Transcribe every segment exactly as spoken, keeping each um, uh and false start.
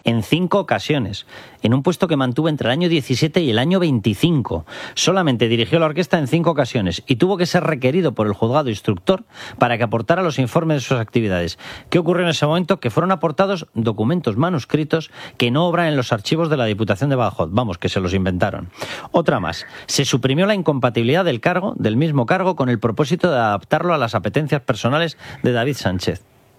en cinco ocasiones, en un puesto que mantuvo entre el año diecisiete y el año veinticinco. Solamente dirigió la orquesta en cinco ocasiones y tuvo que ser requerido por el juzgado instructor para que aportara los informes de sus actividades. ¿Qué ocurrió en ese momento? Que fueron aportados documentos manuscritos que no obran en los archivos de la Diputación de Badajoz. Vamos, que se los inventaron. Otra más. Se suprimió la incompatibilidad del cargo, del mismo cargo, con el propósito de adaptarlo a las apetencias personales de David Sánchez.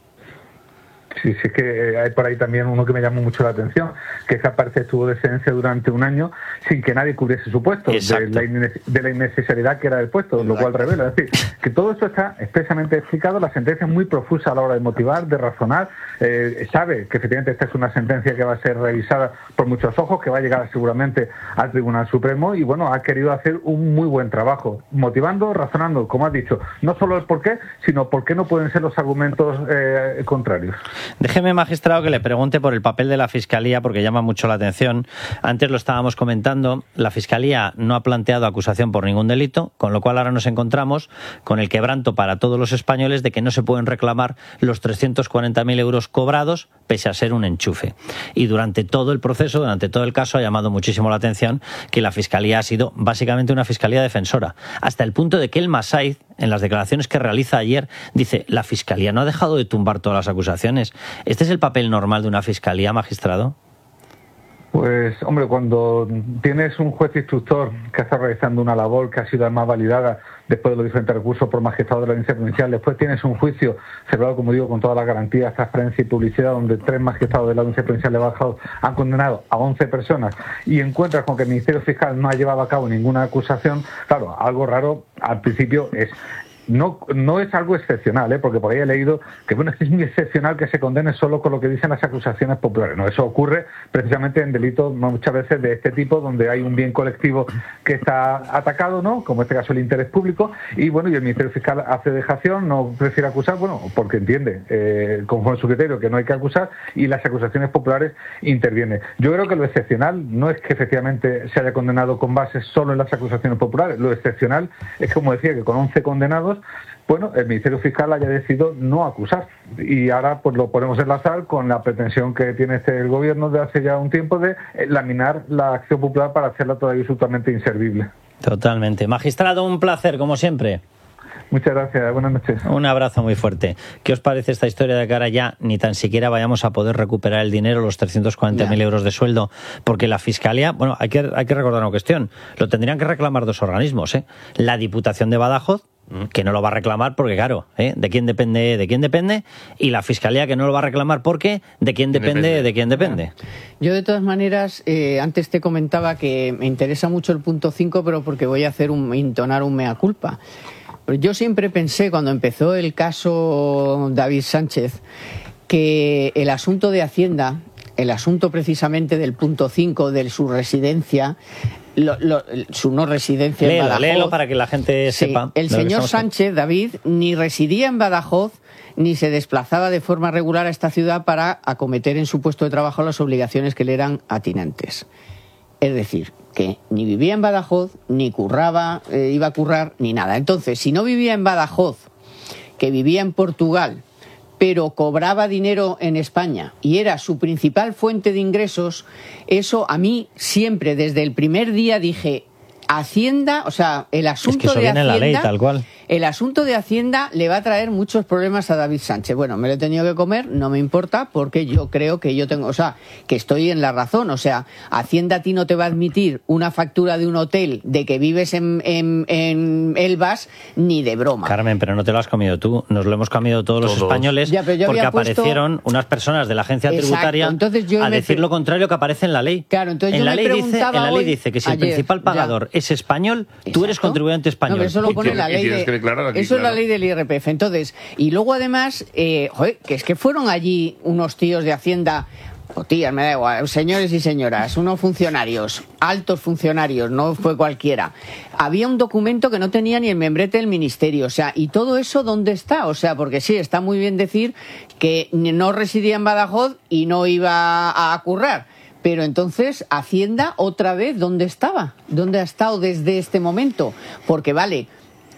Sí, sí, es que hay por ahí también uno que me llamó mucho la atención, que es que aparte estuvo de excedencia durante un año sin que nadie cubriese su puesto, de la, inne- de la innecesariedad que era el puesto, Exacto. Lo cual revela, es decir, que todo esto está expresamente explicado, la sentencia es muy profusa a la hora de motivar, de razonar, eh, sabe que efectivamente esta es una sentencia que va a ser revisada por muchos ojos, que va a llegar seguramente al Tribunal Supremo y bueno, ha querido hacer un muy buen trabajo, motivando, razonando, como has dicho, no solo el por qué, sino por qué no pueden ser los argumentos eh, contrarios. Déjeme, magistrado, que le pregunte por el papel de la Fiscalía, porque llama mucho la atención. Antes lo estábamos comentando, la Fiscalía no ha planteado acusación por ningún delito, con lo cual ahora nos encontramos con el quebranto para todos los españoles de que no se pueden reclamar los trescientos cuarenta mil euros cobrados, pese a ser un enchufe. Y durante todo el proceso, durante todo el caso, ha llamado muchísimo la atención que la Fiscalía ha sido básicamente una Fiscalía defensora, hasta el punto de que el Masaiz, en las declaraciones que realiza ayer, dice: la Fiscalía no ha dejado de tumbar todas las acusaciones. ¿Este es el papel normal de una Fiscalía, magistrado? Pues, hombre, cuando tienes un juez instructor que está realizando una labor que ha sido además validada después de los diferentes recursos por magistrado de la Audiencia Provincial, después tienes un juicio celebrado, como digo, con todas las garantías, transparencia y publicidad, donde tres magistrados de la Audiencia Provincial de Badajoz han condenado a once personas y encuentras con que el Ministerio Fiscal no ha llevado a cabo ninguna acusación, claro, algo raro al principio es... No, no es algo excepcional, ¿eh? Porque por ahí he leído que bueno, es muy excepcional que se condene solo con lo que dicen las acusaciones populares. No, eso ocurre precisamente en delitos muchas veces de este tipo, donde hay un bien colectivo que está atacado, ¿no? Como en este caso el interés público, y bueno, y el Ministerio Fiscal hace dejación, no prefiere acusar, bueno, porque entiende, eh, conforme a su criterio, que no hay que acusar, y las acusaciones populares intervienen. Yo creo que lo excepcional no es que efectivamente se haya condenado con base solo en las acusaciones populares, lo excepcional es, como decía, que con once condenados, bueno, el Ministerio Fiscal haya decidido no acusar. Y ahora pues lo podemos enlazar con la pretensión que tiene este el gobierno de hace ya un tiempo de laminar la acción popular para hacerla todavía absolutamente inservible. Totalmente. Magistrado, un placer, como siempre. Muchas gracias, buenas noches. Un abrazo muy fuerte. ¿Qué os parece esta historia de que ahora ya ni tan siquiera vayamos a poder recuperar el dinero, los trescientos cuarenta mil euros de sueldo? Porque la Fiscalía, bueno, hay que, hay que recordar una cuestión, lo tendrían que reclamar dos organismos, ¿eh? La Diputación de Badajoz, que no lo va a reclamar porque, claro, ¿eh? ¿de quién depende? ¿De quién depende? Y la Fiscalía, que no lo va a reclamar porque ¿de quién depende? depende. ¿De quién depende? Yo, de todas maneras, eh, antes te comentaba que me interesa mucho el punto cinco, pero porque voy a hacer un, entonar un mea culpa. Yo siempre pensé, cuando empezó el caso David Sánchez, que el asunto de Hacienda, el asunto precisamente del punto cinco, de su residencia, Lo, lo, su no residencia léelo, en Badajoz. Léelo para que la gente sí, sepa. El señor Sánchez, David, ni residía en Badajoz ni se desplazaba de forma regular a esta ciudad para acometer en su puesto de trabajo las obligaciones que le eran atinentes. Es decir, que ni vivía en Badajoz, ni curraba, eh, iba a currar, ni nada. Entonces, si no vivía en Badajoz, que vivía en Portugal, pero cobraba dinero en España y era su principal fuente de ingresos, eso a mí siempre, desde el primer día, dije: Hacienda, o sea, el asunto es que eso de viene Hacienda, en la ley, tal cual. El asunto de Hacienda le va a traer muchos problemas a David Sánchez. Bueno, me lo he tenido que comer, no me importa, porque yo creo que yo tengo, o sea, que estoy en la razón. O sea, Hacienda a ti no te va a admitir una factura de un hotel de que vives en, en, en Elvas ni de broma. Carmen, pero no te lo has comido tú, nos lo hemos comido todos, todos. los españoles, ya, porque puesto... aparecieron unas personas de la agencia Exacto. tributaria entonces yo a me... decir lo contrario que aparece en la ley. Claro, entonces en yo la me ley dice, en la ley hoy, dice que si ayer, el principal pagador ya. es español, Exacto. tú eres contribuyente español. No, eso lo pone la ley de... que declarar aquí, eso claro. es la ley del I R P F. Entonces, y luego además, eh, joder, que es que fueron allí unos tíos de Hacienda, o tías, me da igual, señores y señoras, unos funcionarios, altos funcionarios, no fue cualquiera. Había un documento que no tenía ni el membrete del ministerio, o sea, y todo eso, ¿dónde está? O sea, porque sí, está muy bien decir que no residía en Badajoz y no iba a currar. Pero entonces, Hacienda, otra vez, ¿dónde estaba? ¿Dónde ha estado desde este momento? Porque, vale,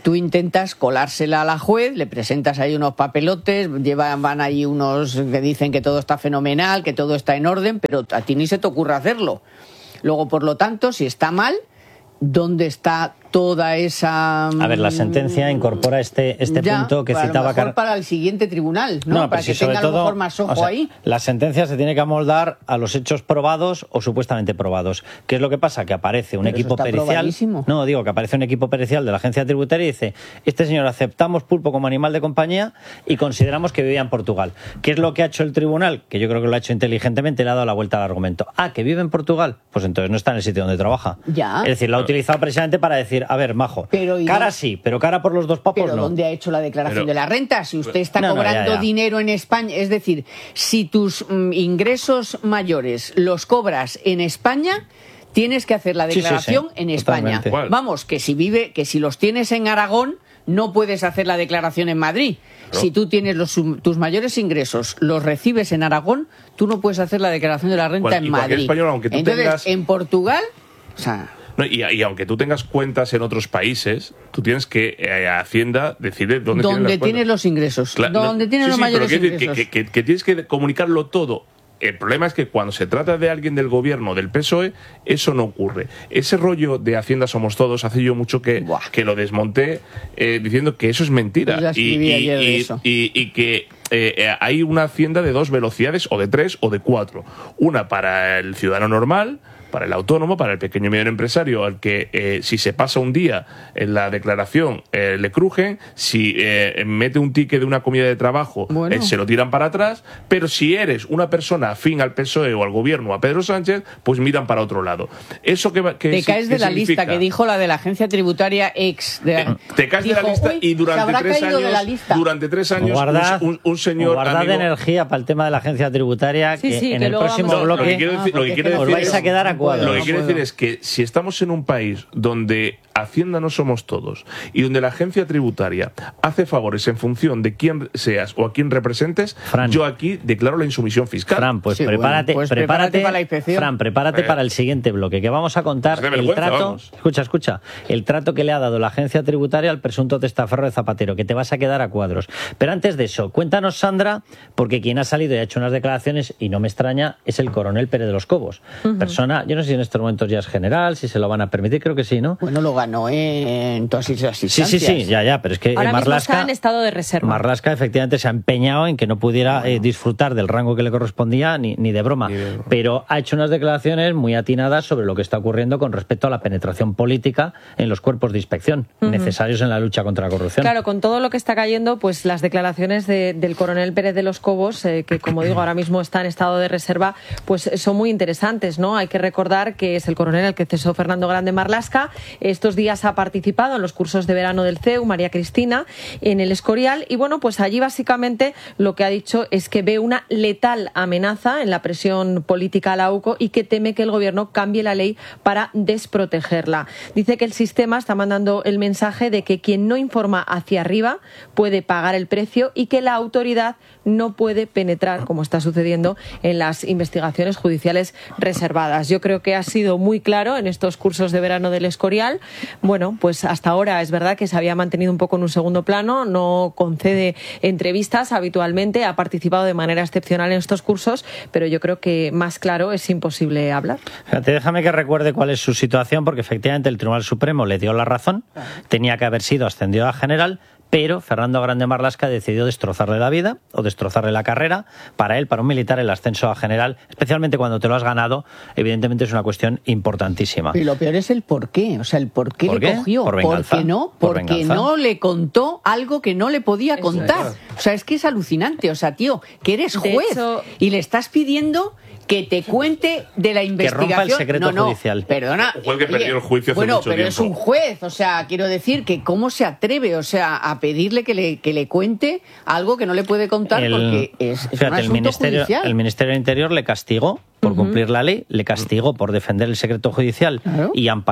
tú intentas colársela a la juez, le presentas ahí unos papelotes, llevan, van ahí unos que dicen que todo está fenomenal, que todo está en orden, pero a ti ni se te ocurre hacerlo. Luego, por lo tanto, si está mal, ¿dónde está toda esa...? A ver, la sentencia incorpora este, este ya, punto que para citaba... Lo mejor para el siguiente tribunal, ¿no? no para si que tenga todo, a lo mejor más ojo, o sea, ahí. La sentencia se tiene que amoldar a los hechos probados o supuestamente probados. ¿Qué es lo que pasa? Que aparece un Pero equipo pericial... No, digo que aparece un equipo pericial de la agencia tributaria y dice, este señor aceptamos pulpo como animal de compañía y consideramos que vivía en Portugal. ¿Qué es lo que ha hecho el tribunal? Que yo creo que lo ha hecho inteligentemente, le ha dado la vuelta al argumento. Ah, ¿que vive en Portugal? Pues entonces no está en el sitio donde trabaja. Ya. Es decir, lo ha utilizado precisamente para decir, a ver, majo, pero, cara no? sí, pero cara por los dos papos pero no. ¿dónde ha hecho la declaración pero, de la renta? Si usted está no, cobrando no, ya, ya. dinero en España, es decir, si tus mm, ingresos mayores los cobras en España, tienes que hacer la declaración sí, sí, sí. en España. Totalmente. Vamos, que si vive, que si los tienes en Aragón, no puedes hacer la declaración en Madrid. ¿No? Si tú tienes los, tus mayores ingresos, los recibes en Aragón, tú no puedes hacer la declaración de la renta Cual, en y cualquier Madrid. español, aunque tú Entonces, tengas... en Portugal, o sea... No, y, y aunque tú tengas cuentas en otros países, tú tienes que eh, Hacienda decide dónde, donde tienes, tienes los ingresos, Claro, donde no, tienes sí, los sí, mayores pero quiero ingresos. decir que, que, que tienes que comunicarlo todo. El problema es que cuando se trata de alguien del gobierno, del P S O E, eso no ocurre. Ese rollo de Hacienda somos todos, hace yo mucho que, que lo desmonté eh, diciendo que eso es mentira. Pues ya escribí y, ayer de y, eso. y, y que eh, hay una Hacienda de dos velocidades, o de tres, o de cuatro. Una para el ciudadano normal, para el autónomo, para el pequeño y mediano empresario, al que eh, si se pasa un día en la declaración eh, le crujen, si eh, mete un ticket de una comida de trabajo Bueno. eh, se lo tiran para atrás, pero si eres una persona afín al P S O E o al gobierno o a Pedro Sánchez, pues miran para otro lado. Eso que, que Te caes que de la significa, lista que dijo la de la agencia tributaria ex. De, Te, te caes dijo, de la lista "Uy, y se durante habrá tres caído de la años, lista". durante tres años, Guardad, un, un, un señor guardad amigo, energía para el tema de la agencia tributaria, Sí, que sí, en que el luego próximo vamos a- No, bloque lo que quiero decir, lo que Ah, quiero porque os decir vais es, a quedar a cuadros. Lo que no quiero puedo. decir es que si estamos en un país donde Hacienda no somos todos y donde la agencia tributaria hace favores en función de quién seas o a quién representes, Fran. yo aquí declaro la insumisión fiscal. Fran, pues Sí, prepárate, bueno, pues prepárate, prepárate para la inspección. Fran, prepárate Eh. para el siguiente bloque, que vamos a contar Es de el vergüenza, trato, vamos. escucha, escucha, el trato que le ha dado la agencia tributaria al presunto testaferro de Zapatero, que te vas a quedar a cuadros. Pero antes de eso, cuéntanos, Sandra, porque quien ha salido y ha hecho unas declaraciones, y no me extraña, es el coronel Pérez de los Cobos. Uh-huh. Persona, yo no sé si en estos momentos ya es general, si se lo van a permitir, creo que sí, ¿no? Bueno, lo ganó en todas esas Sí, sí, sí, ya, ya, pero es que Ahora mismo Marlaska, está en estado de reserva. Marlaska efectivamente se ha empeñado en que no pudiera bueno. eh, disfrutar del rango que le correspondía ni, ni de broma, Ni de broma. pero ha hecho unas declaraciones muy atinadas sobre lo que está ocurriendo con respecto a la penetración política en los cuerpos de inspección uh-huh. necesarios en la lucha contra la corrupción. Claro, con todo lo que está cayendo, pues las declaraciones de, del coronel Pérez de los Cobos, eh, que como digo ahora mismo está en estado de reserva, pues son muy interesantes, ¿no? Hay que recordar que es el coronel el que cesó Fernando Grande Marlaska. Estos días ha participado en los cursos de verano del C E U, María Cristina, en el Escorial, y bueno, pues allí básicamente lo que ha dicho es que ve una letal amenaza en la presión política a la U C O y que teme que el gobierno cambie la ley para desprotegerla. Dice que el sistema está mandando el mensaje de que quien no informa hacia arriba puede pagar el precio y que la autoridad no puede penetrar, como está sucediendo en las investigaciones judiciales reservadas. Yo creo que ha sido muy claro en estos cursos de verano del Escorial. Bueno, pues hasta ahora es verdad que se había mantenido un poco en un segundo plano, no concede entrevistas habitualmente, ha participado de manera excepcional en estos cursos, pero yo creo que más claro es imposible hablar. Fíjate, déjame que recuerde cuál es su situación, porque efectivamente el Tribunal Supremo le dio la razón, tenía que haber sido ascendido a general, pero Fernando Grande Marlaska decidió destrozarle la vida o destrozarle la carrera. Para él, para un militar, el ascenso a general, especialmente cuando te lo has ganado, evidentemente es una cuestión importantísima. Y lo peor es el por qué, o sea, el por qué ¿Por le qué? cogió. ¿Por venganza? ¿Por qué no? ¿Por Porque venganza? no le contó algo que no le podía Eso contar. es. O sea, es que es alucinante. O sea, tío, que eres De juez hecho- y le estás pidiendo que te cuente de la investigación. rompa el secreto no, no, judicial. Perdona. Fue el que perdió el juicio hace bueno, mucho pero es tiempo. un juez. O sea, quiero decir que cómo se atreve, o sea, a pedirle que le, que le cuente algo que no le puede contar El- porque es, es fíjate, un el asunto ministerio, judicial. el Ministerio del Interior le castigó por uh-huh. cumplir la ley, le castigó por defender el secreto judicial Claro. y amparar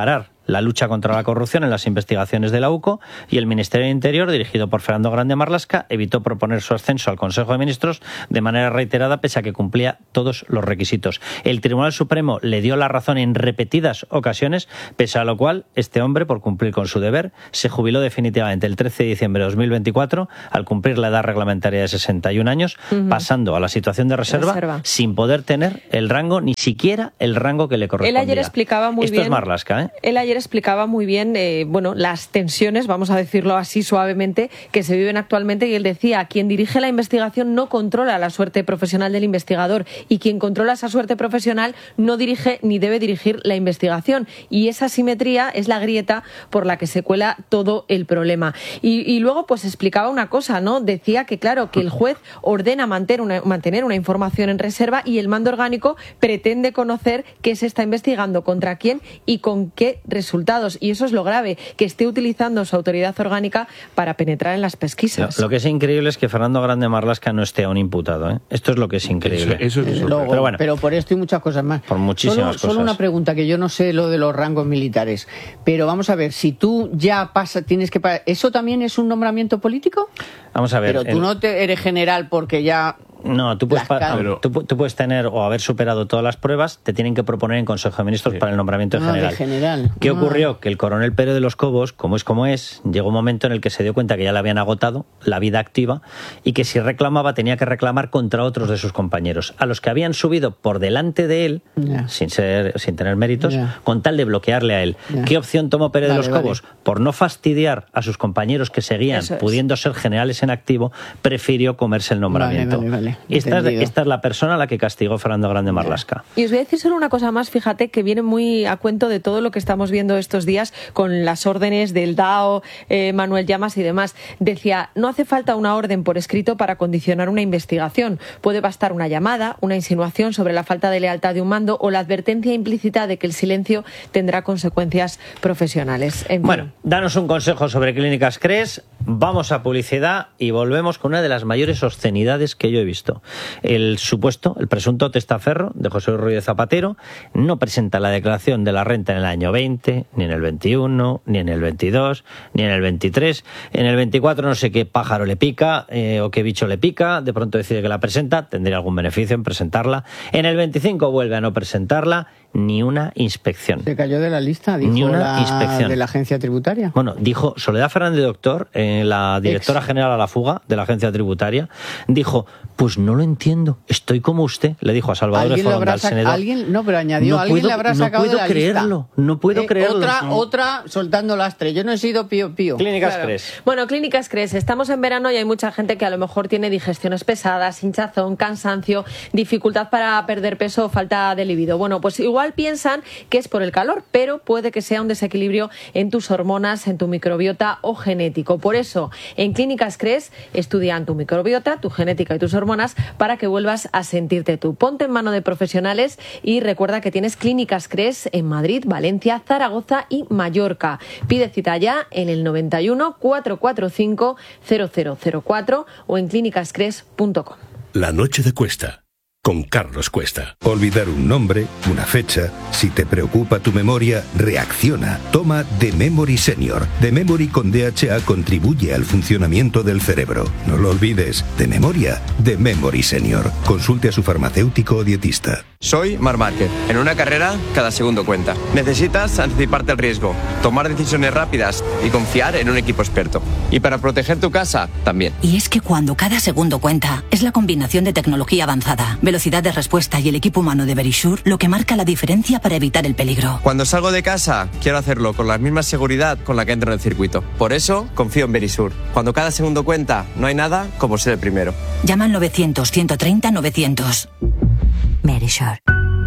la lucha contra la corrupción en las investigaciones de la U C O, y el Ministerio del Interior, dirigido por Fernando Grande Marlaska, evitó proponer su ascenso al Consejo de Ministros de manera reiterada, pese a que cumplía todos los requisitos. El Tribunal Supremo le dio la razón en repetidas ocasiones, pese a lo cual este hombre, por cumplir con su deber, se jubiló definitivamente el trece de diciembre de dos mil veinticuatro, al cumplir la edad reglamentaria de sesenta y un años, uh-huh. pasando a la situación de reserva, reserva sin poder tener el rango, ni siquiera el rango que le correspondía. Él ayer explicaba muy Esto bien, es Marlaska, ¿eh? Él ayer explicaba muy bien, eh, bueno, las tensiones, vamos a decirlo así suavemente, que se viven actualmente, y él decía, quien dirige la investigación no controla la suerte profesional del investigador, y quien controla esa suerte profesional no dirige ni debe dirigir la investigación, y esa asimetría es la grieta por la que se cuela todo el problema. Y, y luego pues explicaba una cosa, ¿no? Decía que claro, que el juez ordena mantener una, mantener una información en reserva, y el mando orgánico pretende conocer qué se está investigando, contra quién y con qué resultados, y eso es lo grave, que esté utilizando su autoridad orgánica para penetrar en las pesquisas. Lo, lo que es increíble es que Fernando Grande Marlaska no esté aún imputado, ¿eh? Esto es lo que es increíble. Eso, eso es Luego, pero, bueno, pero por esto y muchas cosas más. Por muchísimas solo, cosas. Solo una pregunta, que yo no sé lo de los rangos militares, pero vamos a ver, si tú ya pasa, tienes que pasar, ¿eso también es un nombramiento político? Vamos a ver. Pero tú el... no te eres general porque ya... No, tú puedes, Pero... tú, tú puedes tener o haber superado todas las pruebas, te tienen que proponer en Consejo de Ministros sí. para el nombramiento de ah, general. De general. ¿Qué ah. ocurrió? Que el coronel Pérez de los Cobos, como es como es, llegó un momento en el que se dio cuenta que ya le habían agotado la vida activa, y que si reclamaba tenía que reclamar contra otros de sus compañeros, a los que habían subido por delante de él, yeah. sin ser, sin tener méritos, yeah. con tal de bloquearle a él. Yeah. ¿Qué opción tomó Pérez vale, de los Cobos? Vale. Por no fastidiar a sus compañeros que seguían es. pudiendo ser generales en activo, prefirió comerse el nombramiento. Vale, vale, vale. Esta es Esta es la persona a la que castigó Fernando Grande Marlaska. Y os voy a decir solo una cosa más, fíjate, que viene muy a cuento de todo lo que estamos viendo estos días con las órdenes del D A O, eh, Manuel Llamas y demás. Decía, no hace falta una orden por escrito para condicionar una investigación. Puede bastar una llamada, una insinuación sobre la falta de lealtad de un mando, o la advertencia implícita de que el silencio tendrá consecuencias profesionales. En fin. Bueno, danos un consejo sobre Clínicas Cres, vamos a publicidad y volvemos con una de las mayores obscenidades que yo he visto. El El supuesto, el presunto testaferro de José Luis Rodríguez Zapatero no presenta la declaración de la renta en el año veinte, ni en el veintiuno, ni en el veintidós, ni en el veintitrés. En el veinticuatro no sé qué pájaro le pica eh, o qué bicho le pica, de pronto decide que la presenta, tendría algún beneficio en presentarla. En el veinticinco vuelve a no presentarla, ni una inspección. Se cayó de la lista, dijo ni una la, inspección. de la agencia tributaria. Bueno, dijo Soledad Fernández Doctor, eh, la directora Ex. general a la fuga de la agencia tributaria, dijo, pues no lo entiendo, estoy como usted, le dijo a Salvador de Foronda, sac- ¿Alguien? No, pero añadió, no alguien puedo, le habrá sacado no puedo de la creerlo, lista. No puedo eh, creerlo. Otra, no. otra soltando lastre. Yo no he sido pío pío. Clínicas claro. Cres. Bueno, Clínicas Cres, estamos en verano y hay mucha gente que a lo mejor tiene digestiones pesadas, hinchazón, cansancio, dificultad para perder peso o falta de libido. Bueno, pues igual piensan que es por el calor, pero puede que sea un desequilibrio en tus hormonas, en tu microbiota o genético. Por eso, en Clínicas Cres estudian tu microbiota, tu genética y tus hormonas para que vuelvas a sentirte tú. Ponte en mano de profesionales y recuerda que tienes Clínicas Cres en Madrid, Valencia, Zaragoza y Mallorca. Pide cita ya en el noventa y uno, cuatrocientos cuarenta y cinco, cero cero cero cuatro o en clínicas cres punto com. La noche de Cuesta, con Carlos Cuesta. Olvidar un nombre, una fecha. Si te preocupa tu memoria, reacciona. Toma The Memory Senior. The Memory con D H A contribuye al funcionamiento del cerebro. No lo olvides. De memoria, The Memory Senior. Consulte a su farmacéutico o dietista. Soy Marc Márquez. En una carrera, cada segundo cuenta. Necesitas anticiparte al riesgo, tomar decisiones rápidas y confiar en un equipo experto. Y para proteger tu casa, también. Y es que cuando cada segundo cuenta, es la combinación de tecnología avanzada, velocidad de respuesta y el equipo humano de Verisure lo que marca la diferencia para evitar el peligro. Cuando salgo de casa, quiero hacerlo con la misma seguridad con la que entro en el circuito. Por eso, confío en Verisure. Cuando cada segundo cuenta, no hay nada como ser el primero. Llama al novecientos, ciento treinta, novecientos. Verisure.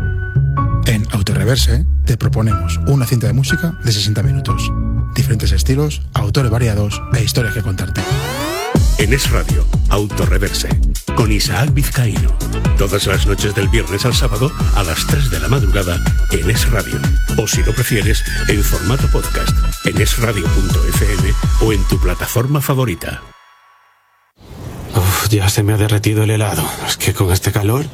En Autoreverse te proponemos una cinta de música de sesenta minutos. Diferentes estilos, autores variados e historias que contarte. En Es Radio, Autoreverse, con Isaac Vizcaíno. Todas las noches del viernes al sábado a las tres de la madrugada en Es Radio. O si lo prefieres, en formato podcast, en es radio punto efe eme o en tu plataforma favorita. Uf, ya se me ha derretido el helado. Es que con este calor...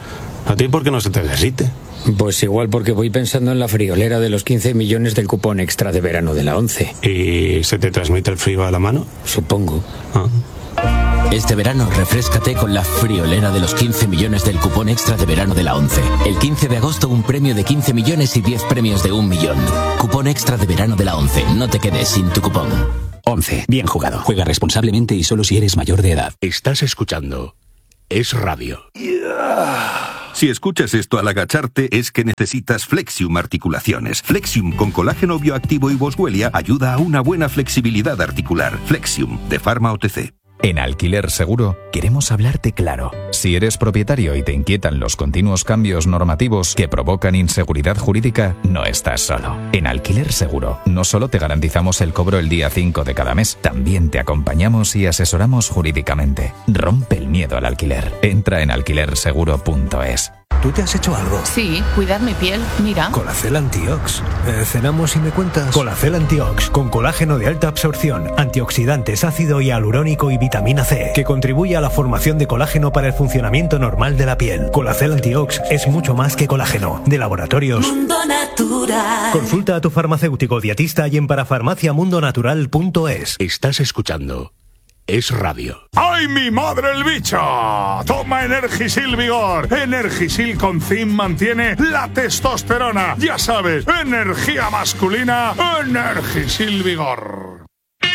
¿A ti por qué no se te derrite? Pues igual porque voy pensando en la friolera de los quince millones del cupón extra de verano de la ONCE. ¿Y se te transmite el frío a la mano? Supongo. Ah. Este verano refréscate con la friolera de los quince millones del cupón extra de verano de la ONCE. El quince de agosto un premio de quince millones y diez premios de un millón. Cupón extra de verano de la ONCE. No te quedes sin tu cupón. ONCE. Bien jugado. Juega responsablemente y solo si eres mayor de edad. Estás escuchando Es Radio. Si escuchas esto al agacharte es que necesitas Flexium Articulaciones. Flexium con colágeno bioactivo y boswellia ayuda a una buena flexibilidad articular. Flexium de Pharma O T C. En Alquiler Seguro queremos hablarte claro. Si eres propietario y te inquietan los continuos cambios normativos que provocan inseguridad jurídica, no estás solo. En Alquiler Seguro no solo te garantizamos el cobro el día cinco de cada mes, también te acompañamos y asesoramos jurídicamente. Rompe el miedo al alquiler. Entra en alquiler seguro punto es. ¿Tú te has hecho algo? Sí, cuidar mi piel, mira. Colacel Antiox. Eh, ¿Cenamos y me cuentas? Colacel Antiox, con colágeno de alta absorción, antioxidantes, ácido hialurónico y vitamina C, que contribuye a la formación de colágeno para el funcionamiento normal de la piel. Colacel Antiox es mucho más que colágeno. De Laboratorios Mundo Natural. Consulta a tu farmacéutico dietista y en parafarmacia mundo natural punto es. Estás escuchando Es Radio. ¡Ay, mi madre el bicho! Toma Energisil Vigor. Energisil con zinc mantiene la testosterona. Ya sabes, energía masculina, Energisil Vigor.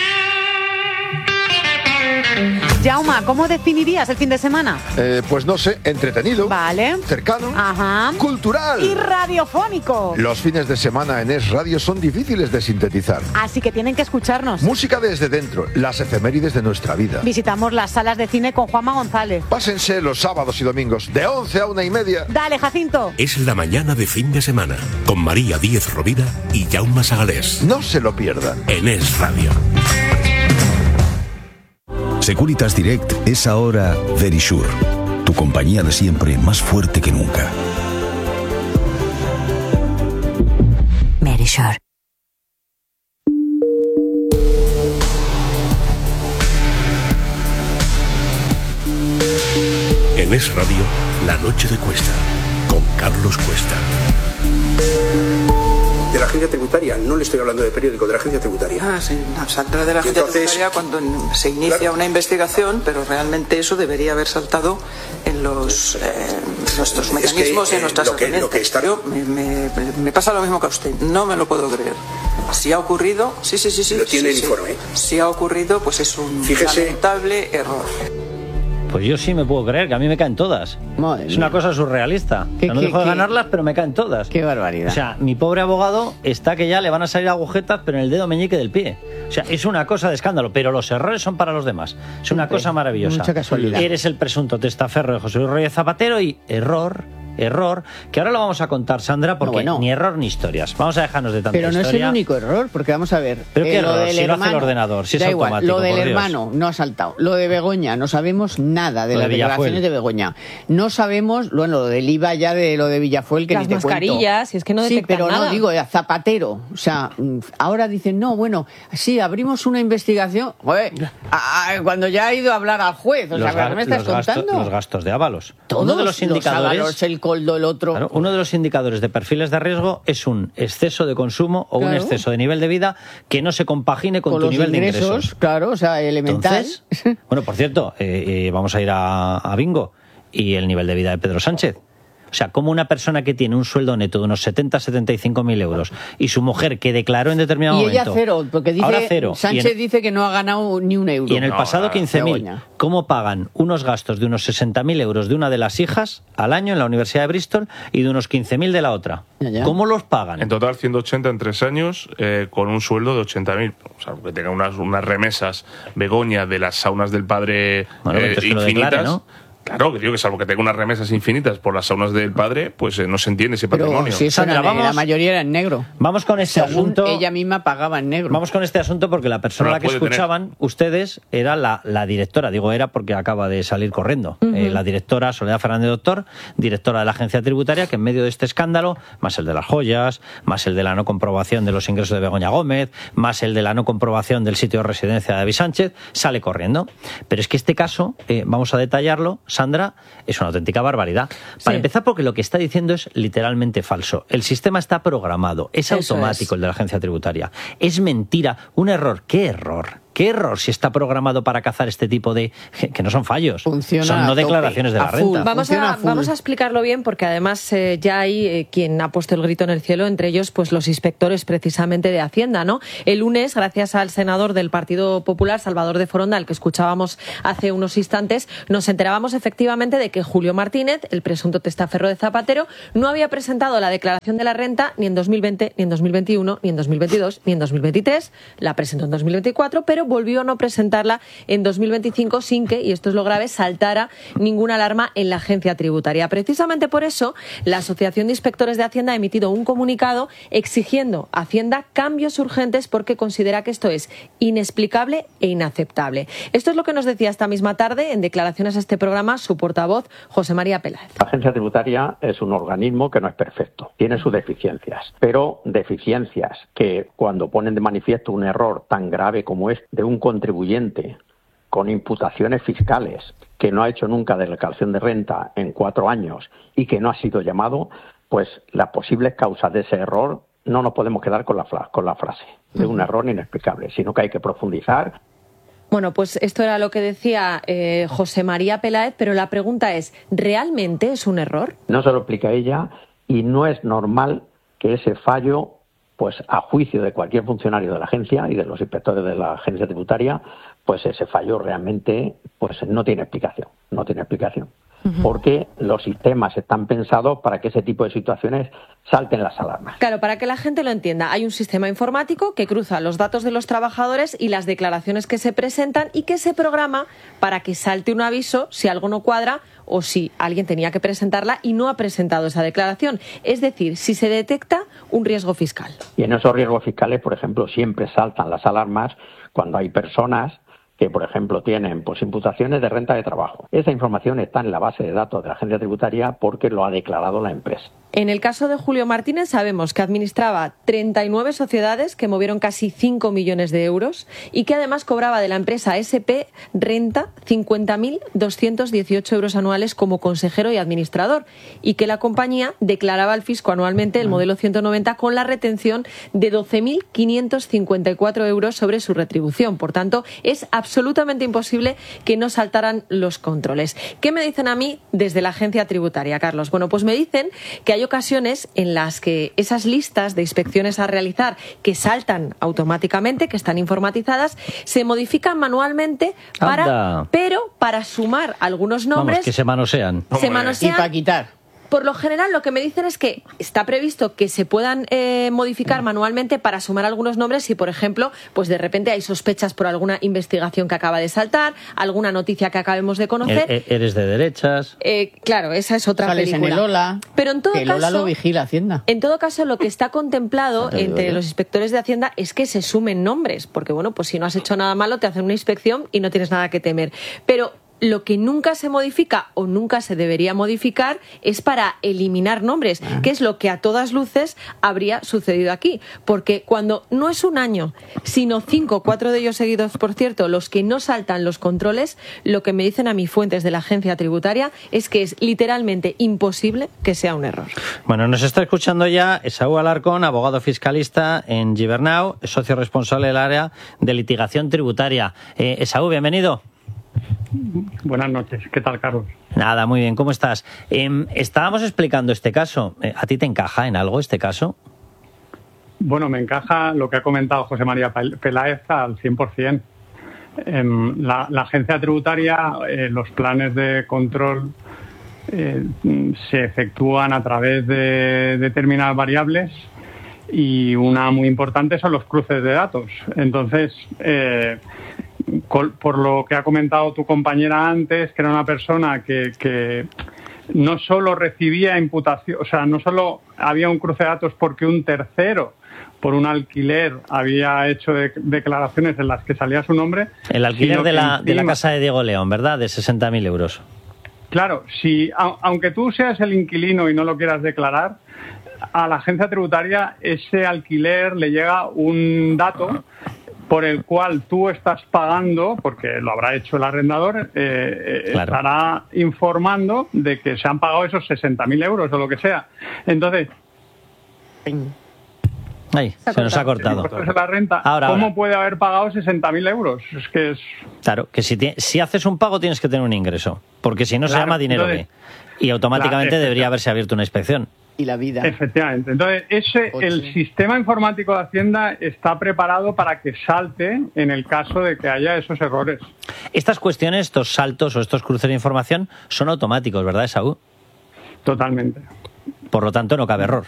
Jauma, ¿cómo definirías el fin de semana? Eh, pues no sé, entretenido. Vale. Cercano. Ajá. Cultural. Y radiofónico. Los fines de semana en Es Radio son difíciles de sintetizar. Así que tienen que escucharnos. Música desde dentro, las efemérides de nuestra vida. Visitamos las salas de cine con Juanma González. Pásense los sábados y domingos, de once a una y media. Dale, Jacinto. Es la mañana de fin de semana, con María Díez Rovira y Jaume Sagalés. No se lo pierdan. En Es Radio. Securitas Direct es ahora Verisure, tu compañía de siempre más fuerte que nunca. Verisure. En Es Radio, La Noche de Cuesta, con Carlos Cuesta. De la agencia tributaria, no le estoy hablando de periódico, de la agencia tributaria. Ah, sí, no, saldrá de la agencia entonces, tributaria cuando se inicia claro. una investigación, pero realmente eso debería haber saltado en los eh, nuestros mecanismos es que, y en nuestras herramientas. Yo me, me, me pasa lo mismo que a usted, no me lo puedo creer. Si ha ocurrido, sí, sí, sí, sí. Lo tiene sí, el informe. Sí. Si ha ocurrido, pues es un Fíjese. lamentable error. Pues yo sí me puedo creer, que a mí me caen todas. Madre es mía. una cosa surrealista. ¿Qué, o sea, no qué, dejo de qué? ganarlas, pero me caen todas. Qué barbaridad. O sea, mi pobre abogado está que ya le van a salir agujetas, pero en el dedo meñique del pie. O sea, es una cosa de escándalo, pero los errores son para los demás. Es una cosa maravillosa. Mucha casualidad. Eres el presunto testaferro de José Luis Reyes Zapatero y error... error, que ahora lo vamos a contar, Sandra, porque no, bueno. ni error ni historias. Vamos a dejarnos de tanta Pero no historia. es el único error, porque vamos a ver. ¿Pero eh, qué lo error? del Si lo hermano, hace el ordenador, si es da igual, automático, lo del por Dios. hermano no ha saltado. Lo de Begoña, no sabemos nada de lo las de declaraciones de Begoña. No sabemos, bueno, lo del I V A ya de lo de Villafuel, que las ni te mascarillas, cuento. si es que no Sí, detectan pero nada. no, digo, a Zapatero. O sea, ahora dicen, no, bueno, sí, abrimos una investigación. Joder, a, a, cuando ya ha ido a hablar al juez. O Los, sea, ¿qué me estás los, gastos, contando? los gastos de Ábalos. Todos uno de los indicadores, los Ábalos, el coldo, el otro. Claro, uno de los indicadores de perfiles de riesgo es un exceso de consumo o Claro. un exceso de nivel de vida que no se compagine con, Con tu los nivel ingresos, de ingresos. Claro, o sea, elemental. Entonces, bueno, por cierto, eh, eh, vamos a ir a, a Bingo y el nivel de vida de Pedro Sánchez. O sea, como una persona que tiene un sueldo neto de unos setenta a setenta y cinco mil euros y su mujer que declaró en determinado Y momento... ella cero, porque dice, ahora cero. Sánchez en, dice que no ha ganado ni un euro. Y en el no, pasado nada, quince mil, Begoña. ¿cómo pagan unos gastos de unos sesenta mil euros de una de las hijas al año en la Universidad de Bristol y de unos quince mil de la otra? Ya, ya. ¿Cómo los pagan? En total ciento ochenta en tres años, eh, con un sueldo de ochenta mil. O sea, que tenga unas, unas remesas Begoña de las saunas del padre Bueno, eh, entonces que lo infinitas. declare, ¿no? Claro, que digo que salvo que tenga unas remesas infinitas por las saunas del padre, pues eh, no se entiende ese Pero patrimonio. si eso Sandra, era, vamos- la mayoría era en negro. Vamos con este Según asunto. ella misma pagaba en negro. Vamos con este asunto porque la persona Pero la a la que puede tener. escuchaban ustedes era la, la directora. Digo era porque acaba de salir corriendo. Ujú. Eh, la directora Soledad Fernández Doctor, directora de la agencia tributaria, que en medio de este escándalo, más el de las joyas, más el de la no comprobación de los ingresos de Begoña Gómez, más el de la no comprobación del sitio de residencia de David Sánchez, sale corriendo. Pero es que este caso, eh, vamos a detallarlo, Sandra, es una auténtica barbaridad. Para Sí. empezar, porque lo que está diciendo es literalmente falso. El sistema está programado, es Eso automático es. el de la agencia tributaria. Es mentira, un error. ¿Qué error? ¿Qué error si está programado para cazar este tipo de... que no son fallos, Funciona son a no tope, declaraciones de a la full. renta. Vamos Funciona a, full. vamos a explicarlo bien porque además eh, ya hay eh, quien ha puesto el grito en el cielo, entre ellos pues los inspectores precisamente de Hacienda, ¿no? El lunes, gracias al senador del Partido Popular, Salvador de Foronda, al que escuchábamos hace unos instantes, nos enterábamos efectivamente de que Julio Martínez, el presunto testaferro de Zapatero, no había presentado la declaración de la renta ni en dos mil veinte, ni en dos mil veintiuno, ni en dos mil veintidós, ni en dos mil veintitrés. La presentó en dos mil veinticuatro, pero volvió a no presentarla en dos mil veinticinco sin que, y esto es lo grave, saltara ninguna alarma en la agencia tributaria. Precisamente por eso, la Asociación de Inspectores de Hacienda ha emitido un comunicado exigiendo a Hacienda cambios urgentes porque considera que esto es inexplicable e inaceptable. Esto es lo que nos decía esta misma tarde en declaraciones a este programa su portavoz, José María Peláez. La agencia tributaria es un organismo que no es perfecto, tiene sus deficiencias, pero deficiencias que cuando ponen de manifiesto un error tan grave como es de un contribuyente con imputaciones fiscales que no ha hecho nunca declaración de renta en cuatro años y que no ha sido llamado, pues las posibles causas de ese error no nos podemos quedar con la, con la frase de un error inexplicable, sino que hay que profundizar. Bueno, pues esto era lo que decía eh, José María Peláez, pero la pregunta es, ¿realmente es un error? No se lo explica ella y no es normal que ese fallo, pues a juicio de cualquier funcionario de la agencia y de los inspectores de la agencia tributaria, pues ese fallo realmente pues no tiene explicación, no tiene explicación. Uh-huh. Porque los sistemas están pensados para que ese tipo de situaciones salten las alarmas. Claro, para que la gente lo entienda, hay un sistema informático que cruza los datos de los trabajadores y las declaraciones que se presentan y que se programa para que salte un aviso si algo no cuadra o si alguien tenía que presentarla y no ha presentado esa declaración. Es decir, si se detecta un riesgo fiscal. Y en esos riesgos fiscales, por ejemplo, siempre saltan las alarmas cuando hay personas que, por ejemplo, tienen pues imputaciones de renta de trabajo. Esa información está en la base de datos de la agencia tributaria porque lo ha declarado la empresa. En el caso de Julio Martínez sabemos que administraba treinta y nueve sociedades que movieron casi cinco millones de euros y que además cobraba de la empresa S P Renta cincuenta mil doscientos dieciocho euros anuales como consejero y administrador y que la compañía declaraba al fisco anualmente el modelo ciento noventa con la retención de doce mil quinientos cincuenta y cuatro euros sobre su retribución. Por tanto, es absolutamente imposible que no saltaran los controles. ¿Qué me dicen a mí desde la agencia tributaria, Carlos? Bueno, pues me dicen que hay ocasiones en las que esas listas de inspecciones a realizar que saltan automáticamente, que están informatizadas, se modifican manualmente para, Anda. pero para sumar algunos nombres. Vamos, que se manosean. Se manosean. Y para quitar. Por lo general, lo que me dicen es que está previsto que se puedan eh, modificar manualmente para sumar algunos nombres si, por ejemplo, pues de repente hay sospechas por alguna investigación que acaba de saltar, alguna noticia que acabemos de conocer. E- Eres de derechas. Eh, claro, esa es otra Sales película. en el Ola. Pero en todo que el caso, Ola lo vigila Hacienda. en todo caso, lo que está contemplado te digo entre yo. los inspectores de Hacienda es que se sumen nombres, porque bueno, pues si no has hecho nada malo, te hacen una inspección y no tienes nada que temer. Pero lo que nunca se modifica o nunca se debería modificar es para eliminar nombres, Ah. que es lo que a todas luces habría sucedido aquí. Porque cuando no es un año, sino cinco, cuatro de ellos seguidos, por cierto, los que no saltan los controles, lo que me dicen a mis fuentes de la agencia tributaria es que es literalmente imposible que sea un error. Bueno, nos está escuchando ya Esaú Alarcón, abogado fiscalista en Gibernau, socio responsable del área de litigación tributaria. Eh, Esaú, bienvenido. Buenas noches. ¿Qué tal, Carlos? Nada, muy bien. ¿Cómo estás? Eh, estábamos explicando este caso. Eh, ¿A ti te encaja en algo este caso? Bueno, me encaja lo que ha comentado José María Peláez al cien por ciento. Eh, la, la agencia tributaria, eh, los planes de control eh, se efectúan a través de determinadas variables y una muy importante son los cruces de datos. Entonces, eh, por lo que ha comentado tu compañera antes, que era una persona que, que no solo recibía imputación, o sea, no solo había un cruce de datos porque un tercero por un alquiler había hecho de, declaraciones en las que salía su nombre. El alquiler de la, encima, de la casa de Diego León, ¿verdad? De sesenta mil euros. Claro, si, a, aunque tú seas el inquilino y no lo quieras declarar, a la agencia tributaria ese alquiler le llega un dato por el cual tú estás pagando, porque lo habrá hecho el arrendador, eh, eh, claro. estará informando de que se han pagado esos sesenta mil euros o lo que sea. Entonces... Ahí, se, se nos ha cortado. Si la renta, ahora, ¿cómo ahora. puede haber pagado sesenta mil euros? Es que es... Claro, que si, te, si haces un pago tienes que tener un ingreso, porque si no claro, se llama dinero B. Y automáticamente claro, debería haberse abierto una inspección. Y la vida. Efectivamente. Entonces, ese, el sistema informático de Hacienda está preparado para que salte en el caso de que haya esos errores. Estas cuestiones, estos saltos o estos cruces de información son automáticos, ¿verdad, Esaú? Totalmente. Por lo tanto, no cabe error.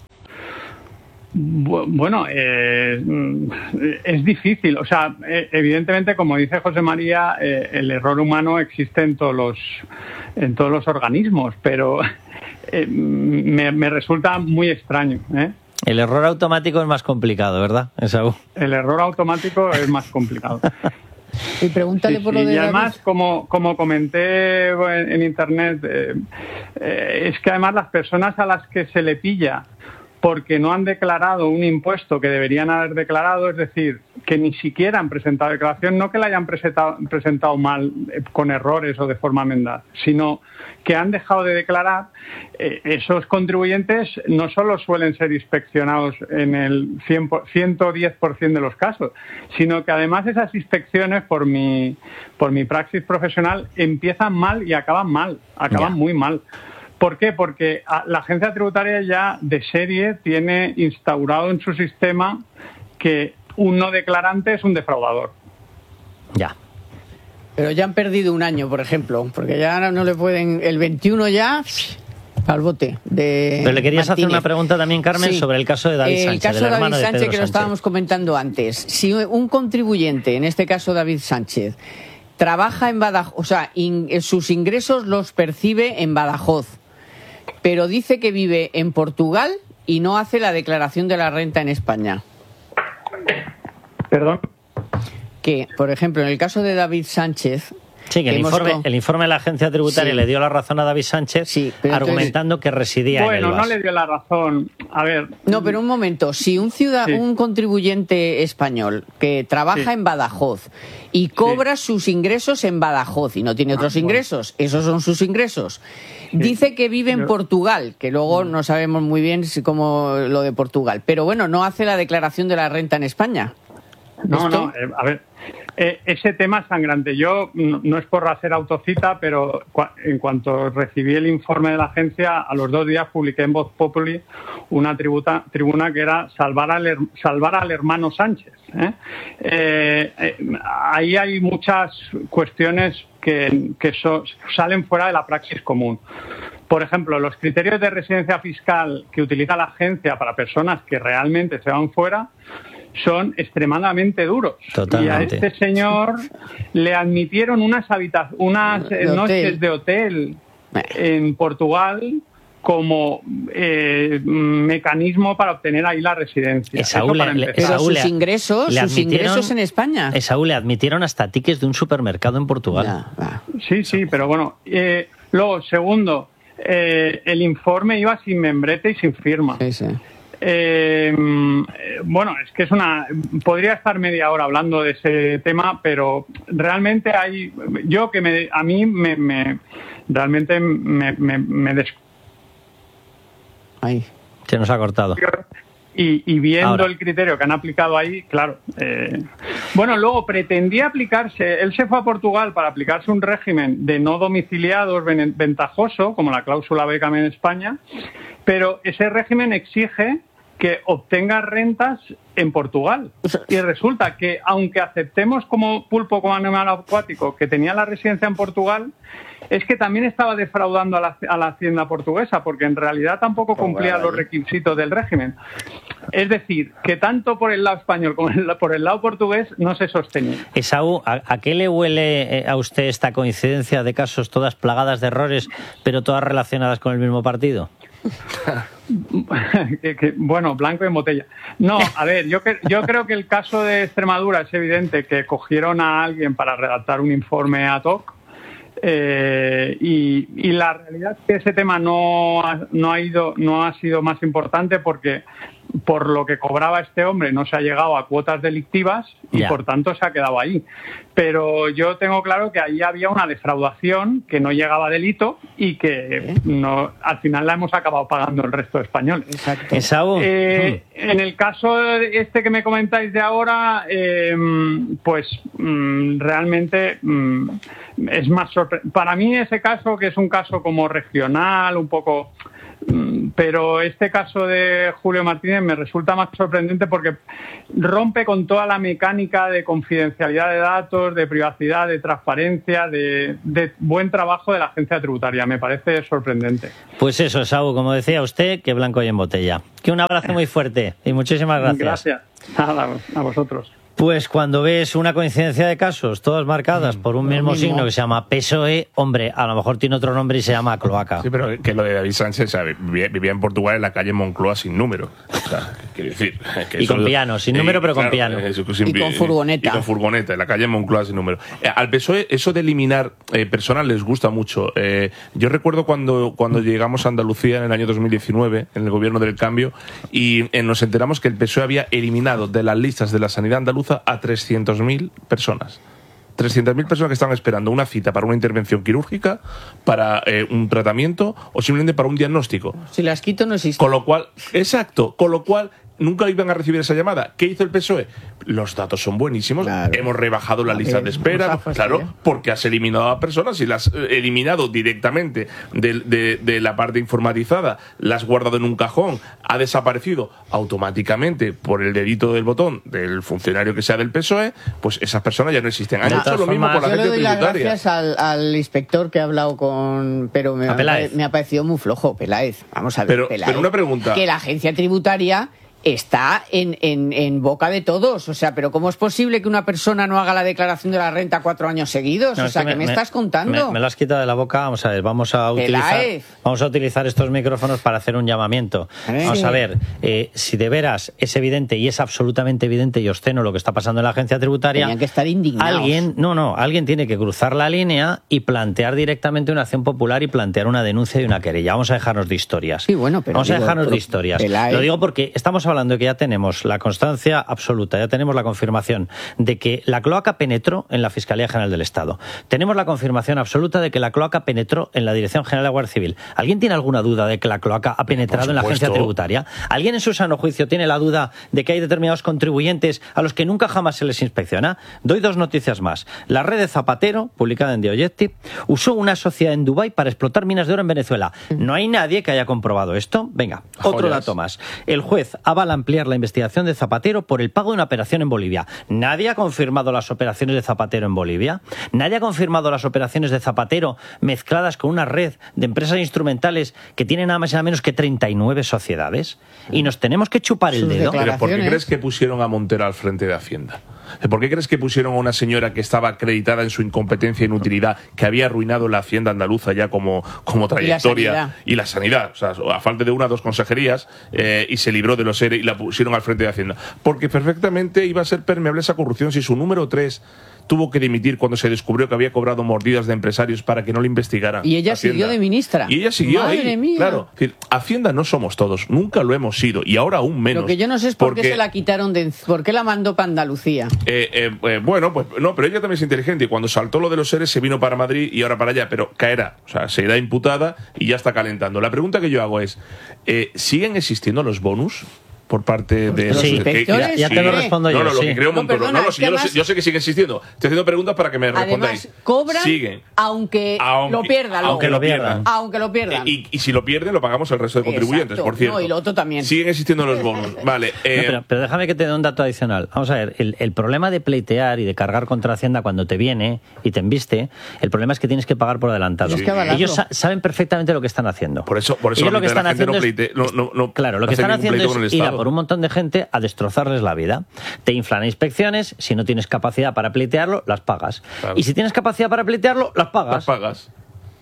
Bueno, eh, es difícil. O sea, evidentemente, como dice José María, eh, el error humano existe en todos los, en todos los organismos, pero eh, me, me resulta muy extraño, ¿eh? El error automático es más complicado, ¿verdad, Esaú? El error automático es más complicado. Y pregúntale sí, por sí. lo de... Y además, como, como comenté en, en Internet, eh, eh, es que además las personas a las que se le pilla porque no han declarado un impuesto que deberían haber declarado, es decir, que ni siquiera han presentado declaración, no que la hayan presentado, presentado mal, eh, con errores o de forma mendaz, sino que han dejado de declarar, eh, esos contribuyentes no solo suelen ser inspeccionados en el cien por, ciento diez por ciento de los casos, sino que además esas inspecciones, por mi, por mi praxis profesional, empiezan mal y acaban mal, acaban yeah. muy mal. ¿Por qué? Porque la agencia tributaria ya de serie tiene instaurado en su sistema que un no declarante es un defraudador. Ya. Pero ya han perdido un año, por ejemplo, porque ya no le pueden... El veintiuno ya... al bote de Pero le querías Martínez. hacer una pregunta también, Carmen, sí. sobre el caso de David Sánchez. El caso de David Sánchez, de que Sánchez. lo estábamos comentando antes. Si un contribuyente, en este caso David Sánchez, trabaja en Badajoz, o sea, in, sus ingresos los percibe en Badajoz, pero dice que vive en Portugal y no hace la declaración de la renta en España. ¿Perdón? Que, por ejemplo, en el caso de David Sánchez... Sí, que el informe, con... el informe de la agencia tributaria sí. le dio la razón a David Sánchez, sí, argumentando entonces... que residía bueno, en el Bueno, no le dio la razón. A ver... No, pero un momento. Si un ciudad, sí. un contribuyente español que trabaja sí. en Badajoz y cobra sí. sus ingresos en Badajoz y no tiene otros ah, ingresos, bueno. esos son sus ingresos, sí. dice que vive en Portugal, que luego no sabemos muy bien si cómo lo de Portugal, pero bueno, no hace la declaración de la renta en España. No, ¿Esto? no, eh, a ver, eh, ese tema es sangrante. Yo, no, no es por hacer autocita, pero cua- en cuanto recibí el informe de la agencia, a los dos días publiqué en Voz Populi una tributa, tribuna que era salvar al, her- salvar al hermano Sánchez. ¿eh? Eh, eh, ahí hay muchas cuestiones que, que so- salen fuera de la praxis común. Por ejemplo, los criterios de residencia fiscal que utiliza la agencia para personas que realmente se van fuera son extremadamente duros. Totalmente. Y a este señor le admitieron unas, habita- unas de noches hotel. de hotel en Portugal como eh, mecanismo para obtener ahí la residencia. Esaú le, le, Pero Esaú sus le, ingresos, le sus ingresos en España. Esaú le admitieron hasta tickets de un supermercado en Portugal. Ya, va. Sí, sí, pero bueno. Eh, luego, segundo, eh, el informe iba sin membrete y sin firma. Sí, sí. Eh, bueno, es que es una... Podría estar media hora hablando de ese tema, pero realmente hay... Yo que me, a mí me... me realmente me... me, me des... Ahí. Se nos ha cortado. Y, y viendo Ahora. el criterio que han aplicado ahí, claro. Eh, bueno, luego pretendía aplicarse... Él se fue a Portugal para aplicarse un régimen de no domiciliados ventajoso, como la cláusula Beckham en España, pero ese régimen exige que obtenga rentas en Portugal. Y resulta que, aunque aceptemos como pulpo, como animal acuático, que tenía la residencia en Portugal, es que también estaba defraudando a la, a la hacienda portuguesa, porque en realidad tampoco cumplía los requisitos del régimen. Es decir, que tanto por el lado español como por el lado portugués no se sostenía. Esaú, ¿a, ¿a qué le huele a usted esta coincidencia de casos todas plagadas de errores, pero todas relacionadas con el mismo partido? que, que, bueno, blanco en botella. No, a ver, yo, que, yo creo que el caso de Extremadura es evidente que cogieron a alguien para redactar un informe ad hoc. Eh, y, y la realidad es que ese tema no ha, no ha ido no ha sido más importante porque por lo que cobraba este hombre no se ha llegado a cuotas delictivas y Ya. por tanto se ha quedado ahí. Pero yo tengo claro que ahí había una defraudación que no llegaba a delito y que no, al final la hemos acabado pagando el resto de españoles. Exacto. Esaú. Eh, en el caso este que me comentáis de ahora, eh, pues mm, realmente mm, es más sorprendente. Para mí ese caso, que es un caso como regional, un poco... Pero este caso de Julio Martínez me resulta más sorprendente porque rompe con toda la mecánica de confidencialidad de datos, de privacidad, de transparencia, de, de buen trabajo de la agencia tributaria. Me parece sorprendente. Pues eso, Esaú, como decía usted, que blanco y en botella. Que un abrazo muy fuerte y muchísimas gracias. Gracias. Nada, a vosotros. Pues cuando ves una coincidencia de casos, todas marcadas por un mismo, mismo. signo que se llama P S O E, hombre, a lo mejor tiene otro nombre y se llama cloaca. Sí, pero que lo de David Sánchez, ¿sabe? Vivía, vivía en Portugal en la calle Moncloa sin número. O sea, quiero decir... Que y eso, con piano, sin eh, número pero claro, con piano. Eso, Y con furgoneta. Y con furgoneta, en la calle Moncloa sin número. Eh, al P S O E, eso de eliminar eh, personas les gusta mucho. Eh, yo recuerdo cuando, cuando llegamos a Andalucía en el año dos mil diecinueve, en el gobierno del cambio, y eh, nos enteramos que el P S O E había eliminado de las listas de la sanidad andaluza a trescientas mil personas. trescientas mil personas que estaban esperando una cita para una intervención quirúrgica, para eh, un tratamiento o simplemente para un diagnóstico. Si las quito no existe. Con lo cual, exacto, con lo cual nunca iban a recibir esa llamada. ¿Qué hizo el P S O E? Los datos son buenísimos, Claro. hemos rebajado la lista de espera, nos ha claro, fastidiado. porque has eliminado a personas y las has eh, eliminado directamente de, de- de la parte informatizada, las has guardado en un cajón, ha desaparecido automáticamente por el dedito del botón del funcionario que sea del P S O E, pues esas personas ya no existen. Han De hecho todas lo mismo formas, con la Yo le agencia doy las tributaria. gracias al, al inspector que ha hablado con... Pero me, A Peláez. me ha parecido muy flojo, Peláez. Vamos a ver, Pero- Peláez. pero una pregunta. Que la agencia tributaria está en, en, en boca de todos. O sea, pero ¿cómo es posible que una persona no haga la declaración de la renta cuatro años seguidos? No, o es sea, que ¿qué me, estás contando? Me, me lo has quitado de la boca. Vamos a ver, vamos a utilizar, Peláez. vamos a utilizar estos micrófonos para hacer un llamamiento. Eh. Vamos Sí. a ver, eh, si de veras es evidente y es absolutamente evidente y obsceno lo que está pasando en la agencia tributaria, Tenían que estar indignados. alguien, no, no, alguien tiene que cruzar la línea y plantear directamente una acción popular y plantear una denuncia y una querella. Vamos a dejarnos de historias. Sí, bueno, pero Vamos a digo, dejarnos pero de historias. Peláez. Lo digo porque estamos hablando de que ya tenemos la constancia absoluta, ya tenemos la confirmación de que la cloaca penetró en la Fiscalía General del Estado. Tenemos la confirmación absoluta de que la cloaca penetró en la Dirección General de Guardia Civil. ¿Alguien tiene alguna duda de que la cloaca ha penetrado en la agencia supuesto. tributaria? ¿Alguien en su sano juicio tiene la duda de que hay determinados contribuyentes a los que nunca jamás se les inspecciona? Doy dos noticias más. La red de Zapatero, publicada en The Objective, usó una sociedad en Dubái para explotar minas de oro en Venezuela. ¿No hay nadie que haya comprobado esto? Venga, otro Joyas. dato más. El juez avala ampliar la investigación de Zapatero por el pago de una operación en Bolivia. ¿Nadie ha confirmado las operaciones de Zapatero en Bolivia? ¿Nadie ha confirmado las operaciones de Zapatero mezcladas con una red de empresas instrumentales que tienen nada más y nada menos que treinta y nueve sociedades? Y nos tenemos que chupar el Sus dedo. Pero ¿por qué declaraciones. crees que pusieron a Montero al frente de Hacienda? ¿Por qué crees que pusieron a una señora que estaba acreditada en su incompetencia e inutilidad, que había arruinado la Hacienda andaluza ya como, como trayectoria? sanidad. Y la sanidad. O sea, a falta de una o dos consejerías, eh, y se libró de los E R E y la pusieron al frente de Hacienda. Porque perfectamente iba a ser permeable esa corrupción si su número tres tuvo que dimitir cuando se descubrió que había cobrado mordidas de empresarios para que no le investigaran. Y ella Hacienda. siguió de ministra. Y ella siguió Madre ahí. mía. Claro. Es decir, Hacienda no somos todos, nunca lo hemos sido y ahora aún menos. Lo que yo no sé es por qué porque- se la quitaron de... ¿Por qué la mandó para Andalucía? Eh, eh, eh, bueno, pues no, pero ella también es inteligente y cuando saltó lo de los seres se vino para Madrid y ahora para allá, pero caerá, o sea, se irá imputada y ya está calentando. La pregunta que yo hago es, eh, ¿siguen existiendo los bonus? Por parte de los Sí, inspectores, ya, ya te lo sí. respondo No, yo. no, lo sí. que creo No, Montoro. perdona, No, no, es sí, que yo, lo además- sé, yo sé que sigue existiendo. Estoy haciendo preguntas para que me respondáis. Además, cobran Siguen. aunque, Aunque- lo pierdan. aunque luego. lo pierdan. Aunque lo pierdan. Eh, y, y si lo pierden, lo pagamos el resto de contribuyentes, Exacto. por cierto. No, y lo otro también. Siguen existiendo los bonos. Vale. eh, No, pero, pero déjame que te dé un dato adicional. Vamos a ver, el, el problema de pleitear y de cargar contra Hacienda cuando te viene y te embiste, el problema es que tienes que pagar por adelantado. Tienes que avalarlo. Ellos sa- saben perfectamente lo que están haciendo. Por eso, por eso Ellos la lo que mitad están de la gente haciendo no es, pleite- no- no- no claro, lo que hace están ningún haciendo pleito con es el ir a Estado. por un montón de gente a destrozarles la vida. Te inflan inspecciones, si no tienes capacidad para pleitearlo, las pagas. Claro. Y si tienes capacidad para pleitearlo, las pagas. Las pagas.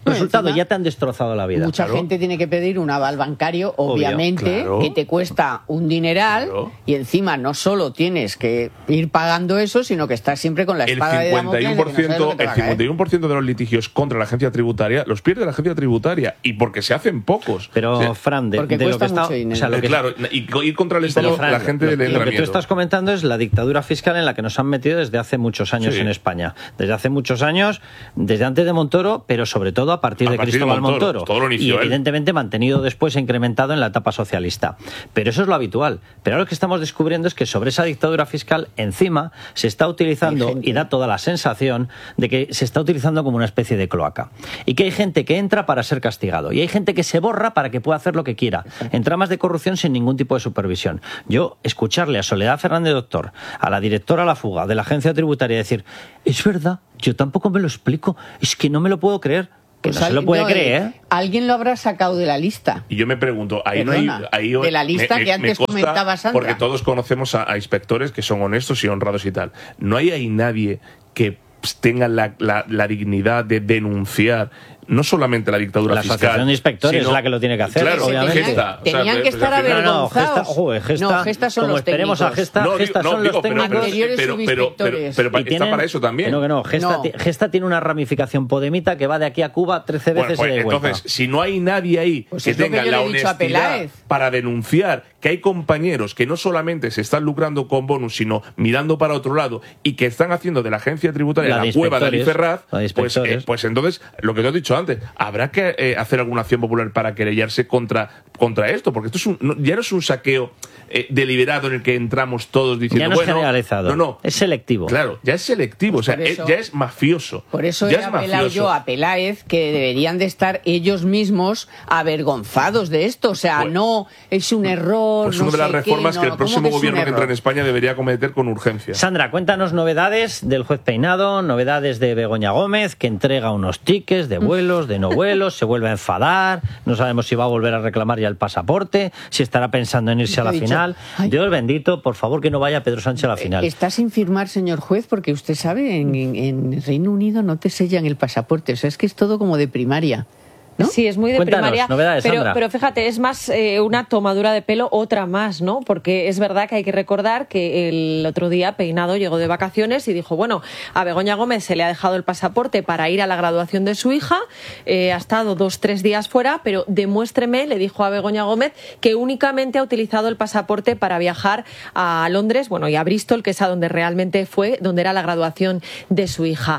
resultado, ya te han destrozado la vida. Mucha claro. gente tiene que pedir un aval bancario, obviamente, Obvio, claro. que te cuesta un dineral, Claro. y encima no solo tienes que ir pagando eso, sino que estás siempre con la El espada de cincuenta y uno por Damocles de que no sabes ciento, lo que te el va a caer. cincuenta y uno por ciento de los litigios contra la agencia tributaria los pierde la agencia tributaria, y porque se hacen pocos. Pero, O sea, Fran, de, Porque de lo que cuesta está... mucho dinero. o sea, lo eh, que- claro, y co- ir contra el Pero, Estado, Fran, la gente lo, le lo entra que tú miedo. estás comentando es la dictadura fiscal en la que nos han metido desde hace muchos años Sí. en España. Desde hace muchos años, desde antes de Montoro, pero sobre todo a partir A de partir de Cristóbal Montoro, Montoro. todo lo y inició él. evidentemente mantenido después e incrementado en la etapa socialista. Pero eso es lo habitual. Pero ahora lo que estamos descubriendo es que sobre esa dictadura fiscal encima se está utilizando, y da toda la sensación de que se está utilizando como una especie de cloaca. Y que hay gente que entra para ser castigado. Y hay gente que se borra para que pueda hacer lo que quiera. En tramas de corrupción sin ningún tipo de supervisión. Yo, escucharle a Soledad Fernández Doctor, a la directora a la fuga de la agencia tributaria, decir, es verdad, yo tampoco me lo explico, es que no me lo puedo creer. Que Pues no se lo alguien- puede no, creer, eh, ¿eh? Alguien lo habrá sacado de la lista. Y yo me pregunto, ahí Perdona, no hay... Ahí, de la lista que antes consta, comentaba Sandra. porque todos conocemos a, a inspectores que son honestos y honrados y tal. No hay ahí nadie que tenga la, la, la dignidad de denunciar no solamente la dictadura La fiscal, Asociación de Inspectores sino- es la que lo tiene que hacer, claro, obviamente. Gesta, Tenían o sea, que pues, estar al final- avergonzados. No, no, Gesta, joder, Gesta, No, Gesta son como los esperemos a técnicos. Gesta, No, Gesta digo- son no, los digo, pero- técnicos. Anteriores pero- pero- pero- subinspectores. pero- pero Y está tienen- para eso también. Que no, que no. Gesta, No. ti- Gesta tiene una ramificación podemita que va de aquí a Cuba trece Bueno, veces pues, y de vuelta. entonces, si no hay nadie ahí Pues que es lo que tenga yo la le he dicho a honestidad Peláez. para denunciar que hay compañeros que no solamente se están lucrando con bonus, sino mirando para otro lado y que están haciendo de la agencia tributaria La la, de cueva de Ali inspectores, Ferraz, la de pues, eh, inspectores. pues entonces, lo que te he dicho antes, habrá que eh, hacer alguna acción popular para querellarse contra, contra esto, porque esto es un, no- ya no es un saqueo eh, deliberado en el que entramos todos diciendo, Ya no es bueno, generalizado, no, no, es selectivo. claro, ya es selectivo, o sea, por eso- eh, ya es mafioso. Por eso ya he es apelado mafioso. yo a Peláez que deberían de estar ellos mismos avergonzados de esto. O sea, Pues- no es un error. Pues no una de las sé qué, reformas no, que el ¿cómo próximo es un gobierno que entra en error? España debería cometer con urgencia. Sandra, cuéntanos novedades del juez Peinado, novedades de Begoña Gómez, que entrega unos tickets de vuelos, de no vuelos, se vuelve a enfadar, no sabemos si va a volver a reclamar ya el pasaporte, si estará pensando en irse a la He dicho, final. ay. Dios bendito, por favor que no vaya Pedro Sánchez a la final. Está sin firmar, señor juez, porque usted sabe, en, en- en Reino Unido no te sellan el pasaporte. O sea, es que es todo como de primaria. ¿No? Sí, es muy de Cuéntanos, primaria. novedades, pero, Sandra. pero fíjate, es más eh, una tomadura de pelo, otra más, ¿no? Porque es verdad que hay que recordar que el otro día Peinado llegó de vacaciones y dijo, bueno, a Begoña Gómez se le ha dejado el pasaporte para ir a la graduación de su hija, eh, ha estado dos, tres días fuera, pero demuéstreme, le dijo a Begoña Gómez, que únicamente ha utilizado el pasaporte para viajar a Londres, bueno, y a Bristol, que es a donde realmente fue, donde era la graduación de su hija.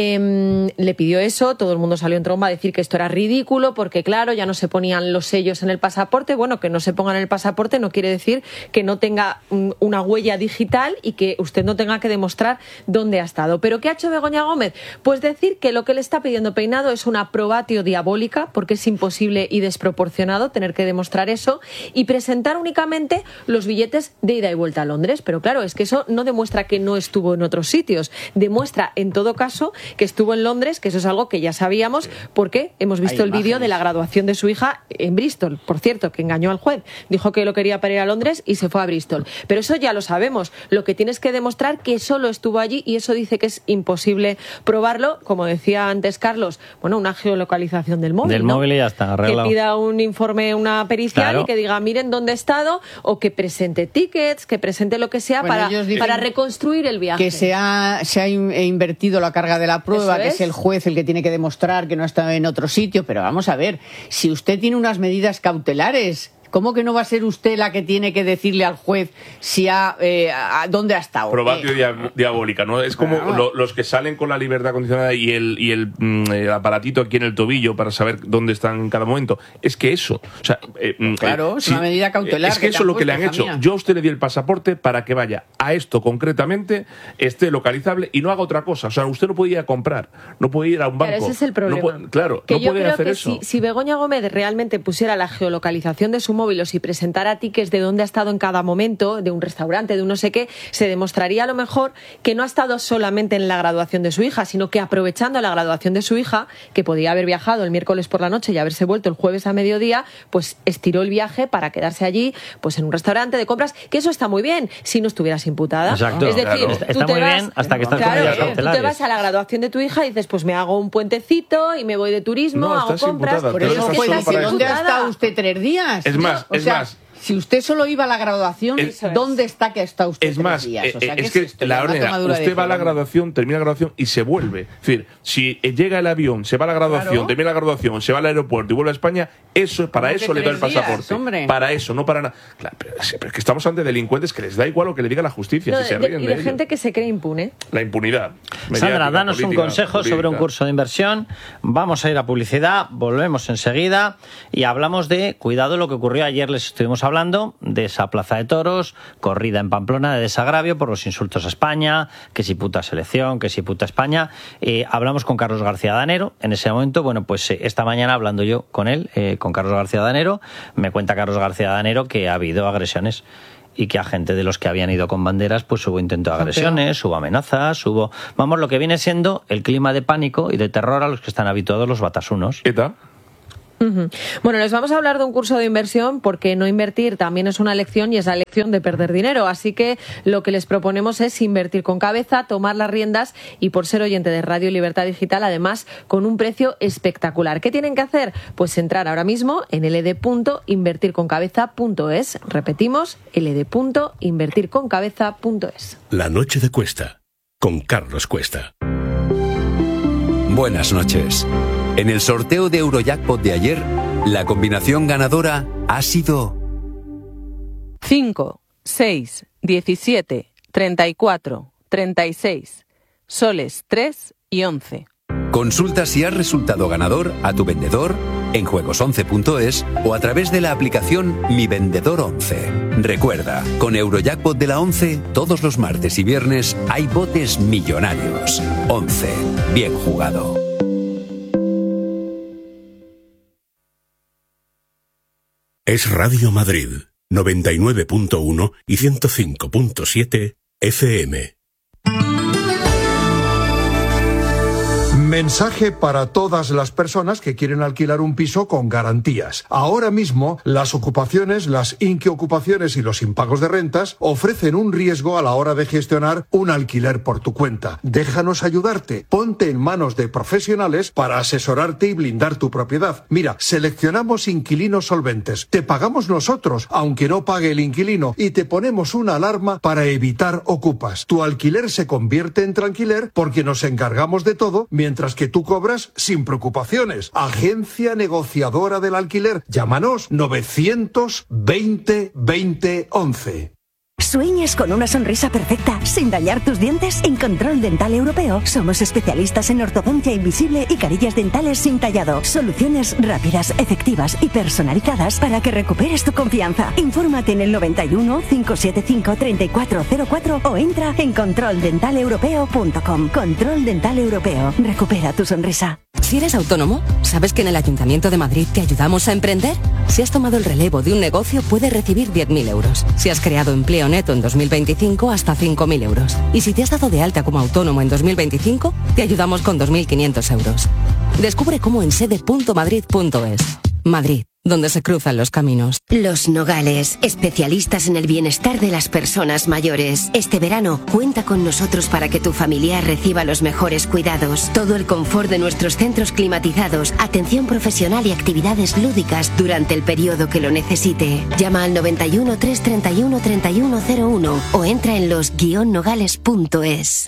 Eh, le pidió eso, todo el mundo salió en tromba a decir que esto era ridículo, porque claro, ya no se ponían los sellos en el pasaporte. Bueno, que no se pongan en el pasaporte no quiere decir que no tenga mm, una huella digital y que usted no tenga que demostrar dónde ha estado. ¿Pero qué ha hecho Begoña Gómez? Pues decir que lo que le está pidiendo Peinado es una probatio diabólica, porque es imposible y desproporcionado tener que demostrar eso, y presentar únicamente los billetes de ida y vuelta a Londres. Pero claro, es que eso no demuestra que no estuvo en otros sitios, demuestra en todo caso que estuvo en Londres, que eso es algo que ya sabíamos, porque hemos visto Hay el vídeo de la graduación de su hija en Bristol, por cierto, que engañó al juez, dijo que lo quería para ir a Londres y se fue a Bristol. Pero eso ya lo sabemos, lo que tienes que demostrar que solo estuvo allí, y eso dice que es imposible probarlo, como decía antes Carlos, bueno, una geolocalización del móvil, Del ¿no? móvil y ya está, arreglado. Que pida un informe, una pericial, Claro. y que diga, miren dónde he estado, o que presente tickets, que presente lo que sea Bueno, para, ellos dicen para reconstruir el viaje. Que se ha, se ha in- eh, invertido la carga de la prueba, Eso que es. es el juez el que tiene que demostrar que no ha estado en otro sitio. Pero vamos a ver, si usted tiene unas medidas cautelares, ¿cómo que no va a ser usted la que tiene que decirle al juez si ha, eh, a, dónde ha estado? Probatio Eh, dia- diabólica, ¿no? Es como Claro. lo- los que salen con la libertad condicionada y el, y el, mm, el aparatito aquí en el tobillo para saber dónde están en cada momento. Es que eso, o sea, eh, mm, Claro, eh, es una medida cautelar Es que que te eso es han lo que le han puesto, hecho. hija mía. Yo a usted le di el pasaporte para que vaya a esto concretamente, esté localizable y no haga otra cosa. O sea, usted no puede ir a comprar, no puede ir a un banco. Claro, ese es el problema. No puede- claro, que no yo puede creo hacer que eso. si, si Begoña Gómez realmente pusiera la geolocalización de su móvil móvil o si presentara tickets de dónde ha estado en cada momento, de un restaurante, de un no sé qué, se demostraría a lo mejor que no ha estado solamente en la graduación de su hija, sino que aprovechando la graduación de su hija, que podía haber viajado el miércoles por la noche y haberse vuelto el jueves a mediodía, pues estiró el viaje para quedarse allí, pues en un restaurante de compras, que eso está muy bien si no estuvieras imputada. Exacto. Es decir, Claro. tú Está te muy vas, bien hasta que estás claro, con medidas tú te cautelares. vas a la graduación de tu hija y dices, pues me hago un puentecito y me voy de turismo, No, hago estás compras. imputada, Por pero eso no es que estás estás solo para ¿Dónde ha imputada. estado usted tres días? Es más, O es sea, más. Si usted solo iba a la graduación, Es- ¿dónde está que ha estado usted Es tres más, días? O eh, sea, es ¿qué que esto? la Una orden era, tomadura de usted va a la pelo. graduación, termina la graduación y se vuelve. Es decir, si eh, llega el avión, se va a la graduación, Claro. termina la graduación, se va al aeropuerto y vuelve a España, eso para ¿Cómo que eso le da el tres días, pasaporte. hombre? Para eso, no para nada. Claro, pero, es- pero es que estamos ante delincuentes que les da igual lo que le diga la justicia, No, si se de- ríen y de, de ello. gente que se cree impune. La impunidad. Sandra, mediática, danos un política, consejo sobre un jurídica. curso de inversión. Vamos a ir a publicidad, volvemos enseguida y hablamos de, cuidado, lo que ocurrió ayer, les estuvimos hablando de esa plaza de toros, corrida en Pamplona de desagravio por los insultos a España, que si puta selección, que si puta España. Eh, hablamos con Carlos García Danero en ese momento. Bueno, pues eh, esta mañana hablando yo con él, eh, con Carlos García Danero, me cuenta Carlos García Danero que ha habido agresiones y que a gente de los que habían ido con banderas pues hubo intento de agresiones, hubo amenazas, hubo, vamos, lo que viene siendo el clima de pánico y de terror a los que están habituados los batasunos. ¿Eta? Ujú. Bueno, les vamos a hablar de un curso de inversión porque no invertir también es una lección y es la lección de perder dinero. Así que lo que les proponemos es invertir con cabeza, tomar las riendas y por ser oyente de Radio Libertad Digital, además con un precio espectacular. ¿Qué tienen que hacer? Pues entrar ahora mismo en l d punto invertir con cabeza punto es. Repetimos, l d punto invertir con cabeza punto es. La noche de Cuesta, con Carlos Cuesta. Buenas noches. En el sorteo de Eurojackpot de ayer, la combinación ganadora ha sido cinco, seis, diecisiete, treinta y cuatro, treinta y seis, soles tres y once. Consulta si has resultado ganador a tu vendedor en juegos once punto es o a través de la aplicación Mi Vendedor once. Recuerda, con Eurojackpot de la once, todos los martes y viernes hay botes millonarios. once. Bien jugado. Es Radio Madrid, noventa y nueve punto uno y ciento cinco punto siete F M. Mensaje para todas las personas que quieren alquilar un piso con garantías. Ahora mismo, las ocupaciones, las inquiocupaciones y los impagos de rentas ofrecen un riesgo a la hora de gestionar un alquiler por tu cuenta. Déjanos ayudarte. Ponte en manos de profesionales para asesorarte y blindar tu propiedad. Mira, seleccionamos inquilinos solventes. Te pagamos nosotros, aunque no pague el inquilino, y te ponemos una alarma para evitar ocupas. Tu alquiler se convierte en tranquiler porque nos encargamos de todo mientras que tú cobras sin preocupaciones. Agencia negociadora del alquiler. Llámanos novecientos veinte veinte once. ¿Sueñas con una sonrisa perfecta sin dañar tus dientes? En Control Dental Europeo somos especialistas en ortodoncia invisible y carillas dentales sin tallado. Soluciones rápidas, efectivas y personalizadas para que recuperes tu confianza. Infórmate en el noventa y uno, cinco siete cinco, treinta y cuatro cero cuatro o entra en control dental europeo punto com. Control Dental Europeo. Recupera tu sonrisa. Si eres autónomo, ¿sabes que en el Ayuntamiento de Madrid te ayudamos a emprender? Si has tomado el relevo de un negocio, puedes recibir diez mil euros. Si has creado empleo neto en dos mil veinticinco, hasta cinco mil euros. Y si te has dado de alta como autónomo en dos mil veinticinco, te ayudamos con dos mil quinientos euros. Descubre cómo en sede punto madrid punto es. Madrid, donde se cruzan los caminos. Los Nogales, especialistas en el bienestar de las personas mayores. Este verano, cuenta con nosotros para que tu familiar reciba los mejores cuidados. Todo el confort de nuestros centros climatizados, atención profesional y actividades lúdicas durante el periodo que lo necesite. Llama al noventa y uno, trescientos treinta y uno, treinta y uno cero uno o entra en los guion nogales punto es.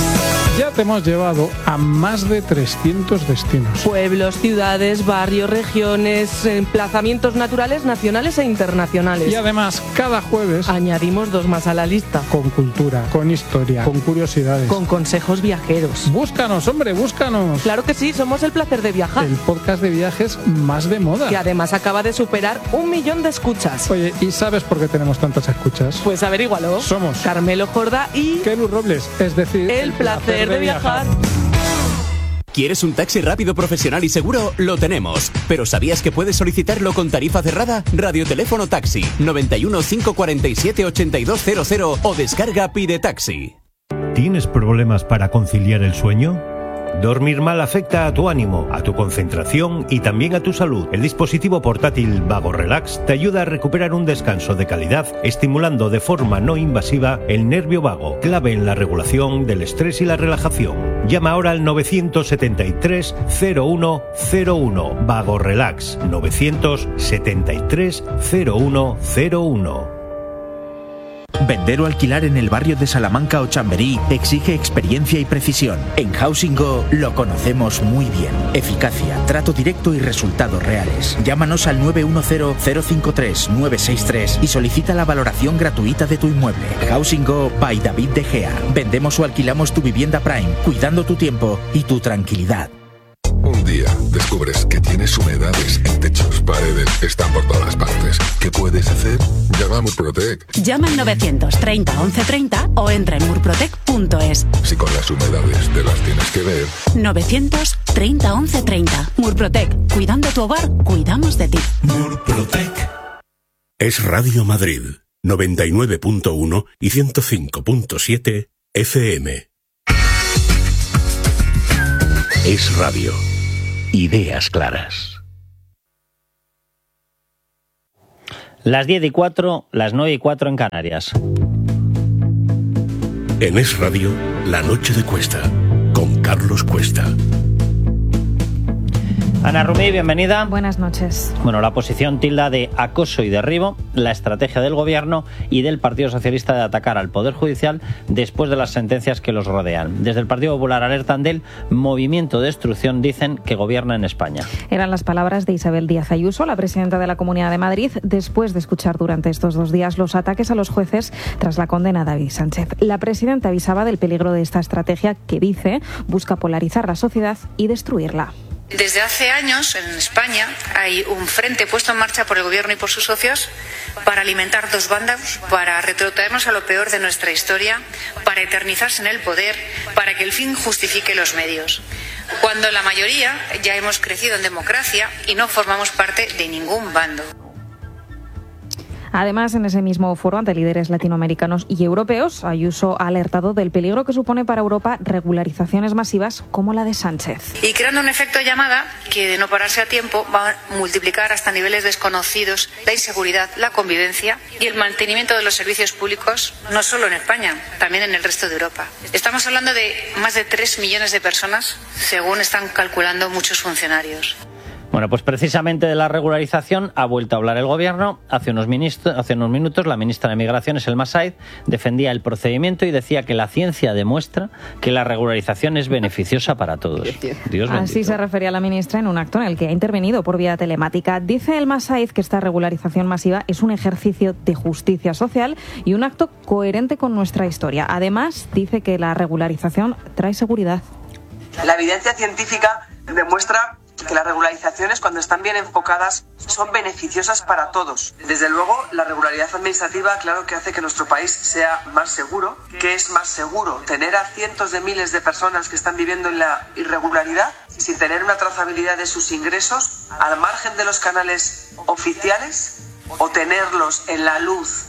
Ya te hemos llevado a más de trescientos destinos. Pueblos, ciudades, barrios, regiones, emplazamientos naturales nacionales e internacionales. Y además, cada jueves añadimos dos más a la lista. Con cultura, con historia, con curiosidades, con consejos viajeros. Búscanos, hombre, búscanos. Claro que sí, somos El Placer de Viajar. El podcast de viajes más de moda. Que además acaba de superar un millón de escuchas. Oye, ¿y sabes por qué tenemos tantas escuchas? Pues averígualo. Somos Carmelo Jordá y Kelu Robles, es decir, El Placer de viajar. ¿Quieres un taxi rápido, profesional y seguro? Lo tenemos. ¿Pero sabías que puedes solicitarlo con tarifa cerrada? Radioteléfono Taxi, noventa y uno, cinco cuarenta y siete, ochenta y dos cero cero o descarga Pide Taxi. ¿Tienes problemas para conciliar el sueño? Dormir mal afecta a tu ánimo, a tu concentración y también a tu salud. El dispositivo portátil Vago Relax te ayuda a recuperar un descanso de calidad, estimulando de forma no invasiva el nervio vago, clave en la regulación del estrés y la relajación. Llama ahora al nueve siete tres, cero uno cero uno. Vago Relax, nueve siete tres, cero uno cero uno. Vender o alquilar en el barrio de Salamanca o Chamberí exige experiencia y precisión. En Housing Go lo conocemos muy bien. Eficacia, trato directo y resultados reales. Llámanos al nueve uno cero, cero cinco tres, nueve seis tres y solicita la valoración gratuita de tu inmueble. Housing Go by David De Gea. Vendemos o alquilamos tu vivienda Prime, cuidando tu tiempo y tu tranquilidad. Un día descubres que tienes humedades en techos, paredes, están por todas partes. ¿Qué puedes hacer? Llama a Murprotec. Llama al novecientos treinta, once treinta o entra en murprotec punto es. Si con las humedades te las tienes que ver. novecientos treinta, once treinta. Murprotec. Cuidando tu hogar, cuidamos de ti. Murprotec. Es Radio Madrid, noventa y nueve punto uno y ciento cinco punto siete F M. Es radio. Ideas claras. Las diez y cuatro, las nueve y cuatro en Canarias. En Es Radio, La Noche de Cuesta, con Carlos Cuesta. Ana Rumí, bienvenida. Buenas noches. Bueno, la oposición tilda de acoso y derribo la estrategia del Gobierno y del Partido Socialista de atacar al Poder Judicial después de las sentencias que los rodean. Desde el Partido Popular alertan del movimiento de destrucción, dicen que gobierna en España. Eran las palabras de Isabel Díaz Ayuso, la presidenta de la Comunidad de Madrid, después de escuchar durante estos dos días los ataques a los jueces tras la condena a David Sánchez. La presidenta avisaba del peligro de esta estrategia que, dice, busca polarizar la sociedad y destruirla. Desde hace años en España hay un frente puesto en marcha por el Gobierno y por sus socios para alimentar dos bandas, para retrotraernos a lo peor de nuestra historia, para eternizarse en el poder, para que el fin justifique los medios. Cuando la mayoría ya hemos crecido en democracia y no formamos parte de ningún bando. Además, en ese mismo foro ante líderes latinoamericanos y europeos, Ayuso ha alertado del peligro que supone para Europa regularizaciones masivas como la de Sánchez. Y creando un efecto llamada que, de no pararse a tiempo, va a multiplicar hasta niveles desconocidos la inseguridad, la convivencia y el mantenimiento de los servicios públicos, no solo en España, también en el resto de Europa. Estamos hablando de más de tres millones de personas, según están calculando muchos funcionarios. Bueno, pues precisamente de la regularización ha vuelto a hablar el Gobierno. Hace unos, ministro, hace unos minutos la ministra de Migraciones, Elma Said, defendía el procedimiento y decía que la ciencia demuestra que la regularización es beneficiosa para todos. Dios bendito. Así se refería la ministra en un acto en el que ha intervenido por vía telemática. Dice Elma Said que esta regularización masiva es un ejercicio de justicia social y un acto coherente con nuestra historia. Además, dice que la regularización trae seguridad. La evidencia científica demuestra que las regularizaciones, cuando están bien enfocadas, son beneficiosas para todos. Desde luego, la regularidad administrativa, claro que hace que nuestro país sea más seguro. ¿Qué es más seguro? ¿Tener a cientos de miles de personas que están viviendo en la irregularidad sin tener una trazabilidad de sus ingresos al margen de los canales oficiales, o tenerlos en la luz?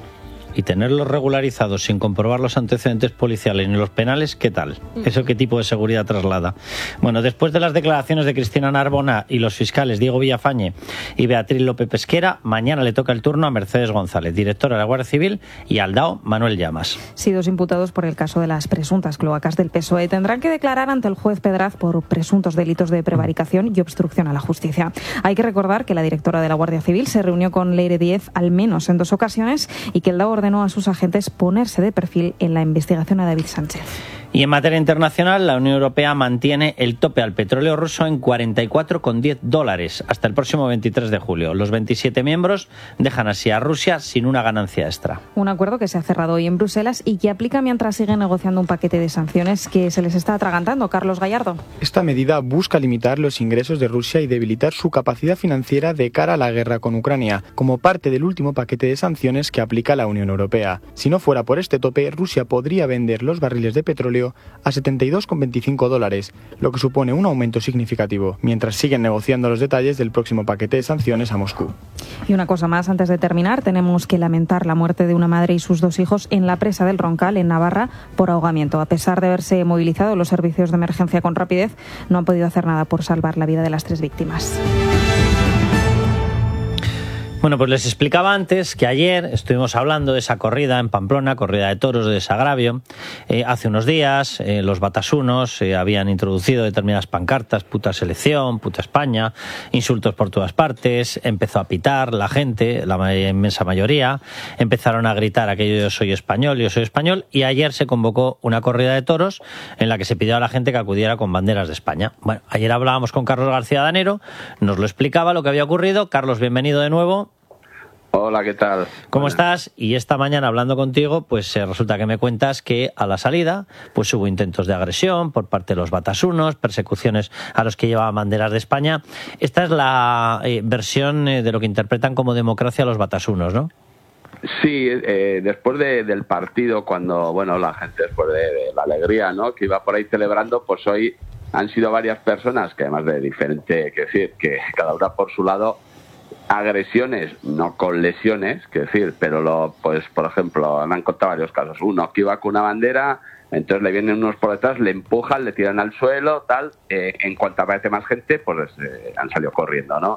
Y tenerlos regularizados sin comprobar los antecedentes policiales ni los penales, ¿qué tal? ¿Eso qué tipo de seguridad traslada? Bueno, después de las declaraciones de Cristina Narbona y los fiscales Diego Villafañe y Beatriz López Pesquera, mañana le toca el turno a Mercedes González, directora de la Guardia Civil, y al D A O Manuel Llamas. Sí, dos imputados por el caso de las presuntas cloacas del P S O E tendrán que declarar ante el juez Pedraz por presuntos delitos de prevaricación y obstrucción a la justicia. Hay que recordar que la directora de la Guardia Civil se reunió con Leire Díez al menos en dos ocasiones y que el D A O ordenó a sus agentes ponerse de perfil en la investigación a David Sánchez. Y en materia internacional, la Unión Europea mantiene el tope al petróleo ruso en cuarenta y cuatro con diez dólares hasta el próximo veintitrés de julio. Los veintisiete miembros dejan así a Rusia sin una ganancia extra. Un acuerdo que se ha cerrado hoy en Bruselas y que aplica mientras sigue negociando un paquete de sanciones que se les está atragantando. Carlos Gallardo. Esta medida busca limitar los ingresos de Rusia y debilitar su capacidad financiera de cara a la guerra con Ucrania, como parte del último paquete de sanciones que aplica la Unión Europea. Si no fuera por este tope, Rusia podría vender los barriles de petróleo petróleo a setenta y dos con veinticinco dólares, lo que supone un aumento significativo, mientras siguen negociando los detalles del próximo paquete de sanciones a Moscú. Y una cosa más, antes de terminar, tenemos que lamentar la muerte de una madre y sus dos hijos en la presa del Roncal, en Navarra, por ahogamiento. A pesar de haberse movilizado los servicios de emergencia con rapidez, no han podido hacer nada por salvar la vida de las tres víctimas. Bueno, pues les explicaba antes que ayer estuvimos hablando de esa corrida en Pamplona, corrida de toros de desagravio. Eh, hace unos días eh, los batasunos eh, habían introducido determinadas pancartas, puta selección, puta España, insultos por todas partes, empezó a pitar la gente, la inmensa mayoría, empezaron a gritar aquello yo soy español, yo soy español, y ayer se convocó una corrida de toros en la que se pidió a la gente que acudiera con banderas de España. Bueno, ayer hablábamos con Carlos García Danero, nos lo explicaba lo que había ocurrido. Carlos, bienvenido de nuevo. Hola, ¿qué tal? ¿Cómo Buenas. estás? Y esta mañana hablando contigo, pues eh, resulta que me cuentas que a la salida pues hubo intentos de agresión por parte de los batasunos, persecuciones a los que llevaban banderas de España. Esta es la eh, versión eh, de lo que interpretan como democracia los batasunos, ¿no? Sí, eh, después de, del partido, cuando, bueno, la gente después de, de la alegría, ¿no?, que iba por ahí celebrando, pues hoy han sido varias personas que además de diferente, que decir, que cada una por su lado, agresiones, no con lesiones, que decir, pero lo, pues por ejemplo, me han contado varios casos. Uno que iba con una bandera, entonces le vienen unos por detrás, le empujan, le tiran al suelo, tal, eh, en cuanto aparece más gente, pues eh, han salido corriendo, ¿no?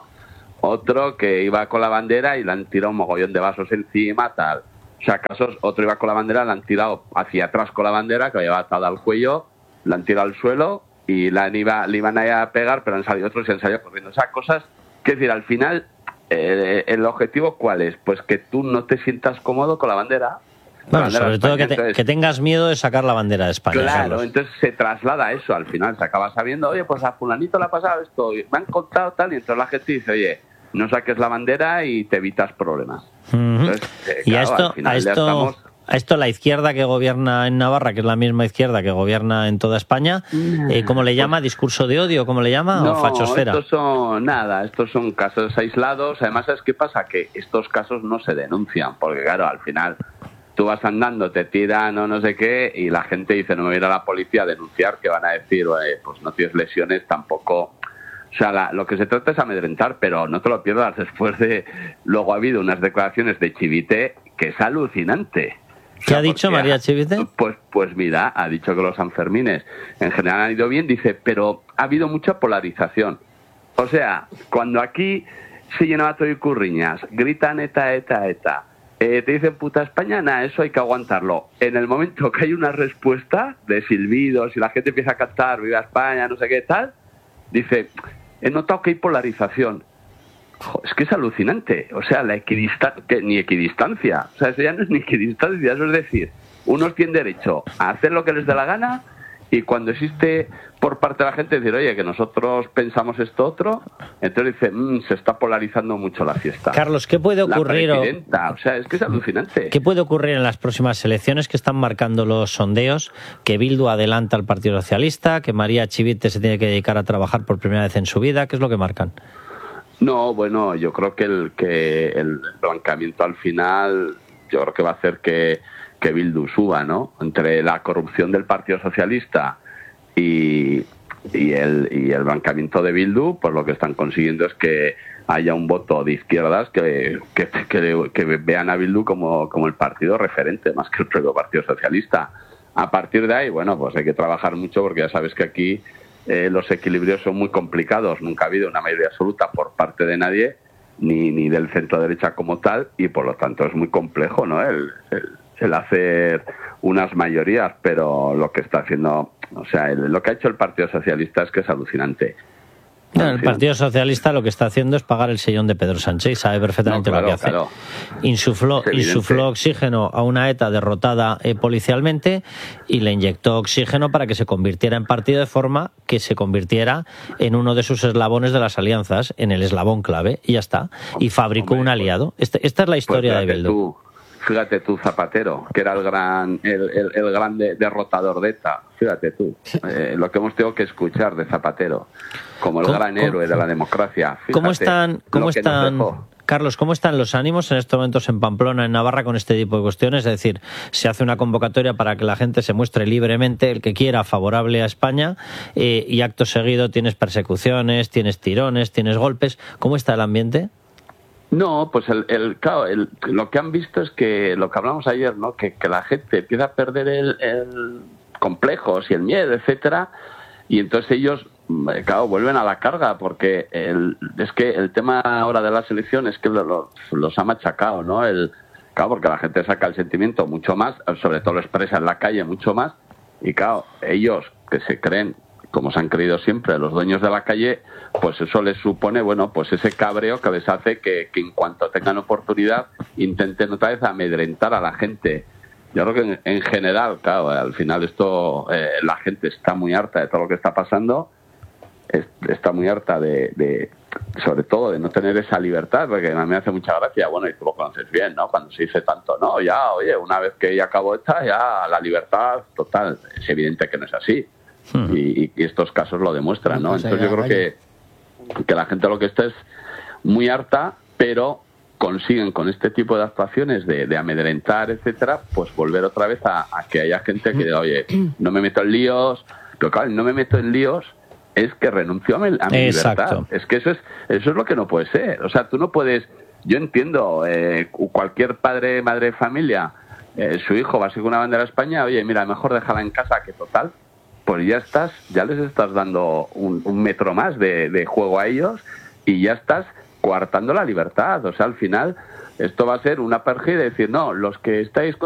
Otro que iba con la bandera y le han tirado un mogollón de vasos encima, tal. O sea, casos, otro iba con la bandera, le han tirado hacia atrás con la bandera, que la llevaba atada al cuello, le han tirado al suelo y la iba, le iban a pegar, pero han salido otros y han salido corriendo. O sea, cosas, que decir, al final, eh, ¿el objetivo cuál es? Pues que tú no te sientas cómodo con la bandera. Bueno, bandera sobre todo que, te, entonces, que tengas miedo de sacar la bandera de España. Claro, Carlos. Entonces se traslada eso al final, se acaba sabiendo, oye, pues a fulanito le ha pasado esto, y me han contado tal, y entonces la gente dice, oye, no saques la bandera y te evitas problemas. Uh-huh. Entonces, eh, y claro, a esto, al final a esto, estamos... a esto la izquierda que gobierna en Navarra, que es la misma izquierda que gobierna en toda España, eh, ¿cómo le llama? ¿Discurso de odio? ¿Cómo le llama? No, ¿O fachosfera? estos son nada, estos son casos aislados. Además, ¿sabes qué pasa? Que estos casos no se denuncian, porque claro, al final tú vas andando, te tiran o no sé qué, y la gente dice, no me voy a ir a la policía a denunciar, que van a decir, oye, pues no tienes lesiones, tampoco... O sea, la, lo que se trata es amedrentar, pero no te lo pierdas después de... Luego ha habido unas declaraciones de Chivite que es alucinante. ¿Qué o sea, ha dicho María Chivite? Pues, pues mira, ha dicho que los Sanfermines en general han ido bien, dice, pero ha habido mucha polarización. O sea, cuando aquí se llenaba todo y curriñas, gritan eta, eta, eta, eh, te dicen puta España, nada, eso hay que aguantarlo. En el momento que hay una respuesta de silbidos y la gente empieza a cantar viva España, no sé qué tal, dice, he notado que hay polarización. Jo, es que es alucinante. O sea, la equidistancia, que ni equidistancia. O sea, eso ya no es ni equidistancia. Eso es decir, unos tienen derecho a hacer lo que les dé la gana, y cuando existe por parte de la gente decir, oye, que nosotros pensamos esto otro, entonces dice, mmm, se está polarizando mucho la fiesta. Carlos, ¿qué puede ocurrir? La presidenta, o sea, es que es alucinante. ¿Qué puede ocurrir en las próximas elecciones que están marcando los sondeos? Que Bildu adelanta al Partido Socialista, que María Chivite se tiene que dedicar a trabajar por primera vez en su vida. ¿Qué es lo que marcan? No, bueno, yo creo que el que el blancamiento al final, yo creo que va a hacer que, que Bildu suba, ¿no? Entre la corrupción del Partido Socialista y, y el y el blancamiento de Bildu, pues lo que están consiguiendo es que haya un voto de izquierdas que, que, que, que vean a Bildu como, como el partido referente, más que el propio Partido Socialista. A partir de ahí, bueno, pues hay que trabajar mucho, porque ya sabes que aquí Eh, los equilibrios son muy complicados. Nunca ha habido una mayoría absoluta por parte de nadie, ni, ni del centro derecha como tal, y por lo tanto es muy complejo, ¿no? El, el, el hacer unas mayorías, pero lo que está haciendo, o sea, el, lo que ha hecho el Partido Socialista es que es alucinante. Bueno, el Partido Socialista lo que está haciendo es pagar el sellón de Pedro Sánchez, y sabe perfectamente no, claro, lo que hace. Claro. Insufló, insufló oxígeno a una ETA derrotada eh, policialmente, y le inyectó oxígeno para que se convirtiera en partido, de forma que se convirtiera en uno de sus eslabones de las alianzas, en el eslabón clave, y ya está. Y fabricó Hombre, un aliado. Este, esta es la historia pues de Bildu. Tú, fíjate tú, Zapatero, que era el gran el, el, el gran de, derrotador de ETA. Fíjate tú, eh, lo que hemos tenido que escuchar de Zapatero, como el gran héroe de la democracia. Fíjate ¿Cómo están, cómo están, Carlos, ¿cómo están los ánimos en estos momentos en Pamplona, en Navarra, con este tipo de cuestiones? Es decir, se hace una convocatoria para que la gente se muestre libremente, el que quiera, favorable a España, eh, y acto seguido tienes persecuciones, tienes tirones, tienes golpes. ¿Cómo está el ambiente? No, pues el, el, claro, el, lo que han visto es que lo que hablamos ayer, ¿no? Que, que la gente empieza a perder el, el complejos y el miedo, etcétera, y entonces ellos, claro, vuelven a la carga, porque el, es que el tema ahora de la selección es que lo, lo, los ha machacado, ¿no? El, claro, porque la gente saca el sentimiento mucho más, sobre todo lo expresa en la calle mucho más, y claro, ellos que se creen, como se han creído siempre, los dueños de la calle, pues eso les supone, bueno, pues ese cabreo que les hace que, que en cuanto tengan oportunidad intenten otra vez amedrentar a la gente. Yo creo que en, en general, claro, al final esto, eh, la gente está muy harta de todo lo que está pasando, es, está muy harta de, de, sobre todo, de no tener esa libertad, porque a mí me hace mucha gracia, bueno, y tú lo conoces bien, ¿no? Cuando se dice tanto, no, ya, oye, una vez que ya acabó esta, ya la libertad total. Es evidente que no es así. Hmm. Y, y estos casos lo demuestran, ¿no? Entonces yo creo que, que la gente lo que está es muy harta, pero consiguen con este tipo de actuaciones de, de amedrentar, etcétera, pues volver otra vez a, a que haya gente que diga, oye, no me meto en líos, pero claro, no me meto en líos es que renuncio a mi, a mi libertad. Es que eso es, eso es lo que no puede ser. O sea, tú no puedes, yo entiendo, eh, cualquier padre, madre de familia, eh, su hijo va a seguir una bandera de España, oye, mira, mejor déjala en casa, que total, pues ya estás, ya les estás dando un, un metro más de, de juego a ellos y ya estás coartando la libertad. O sea, al final esto va a ser una perja de decir, no, los que estáis con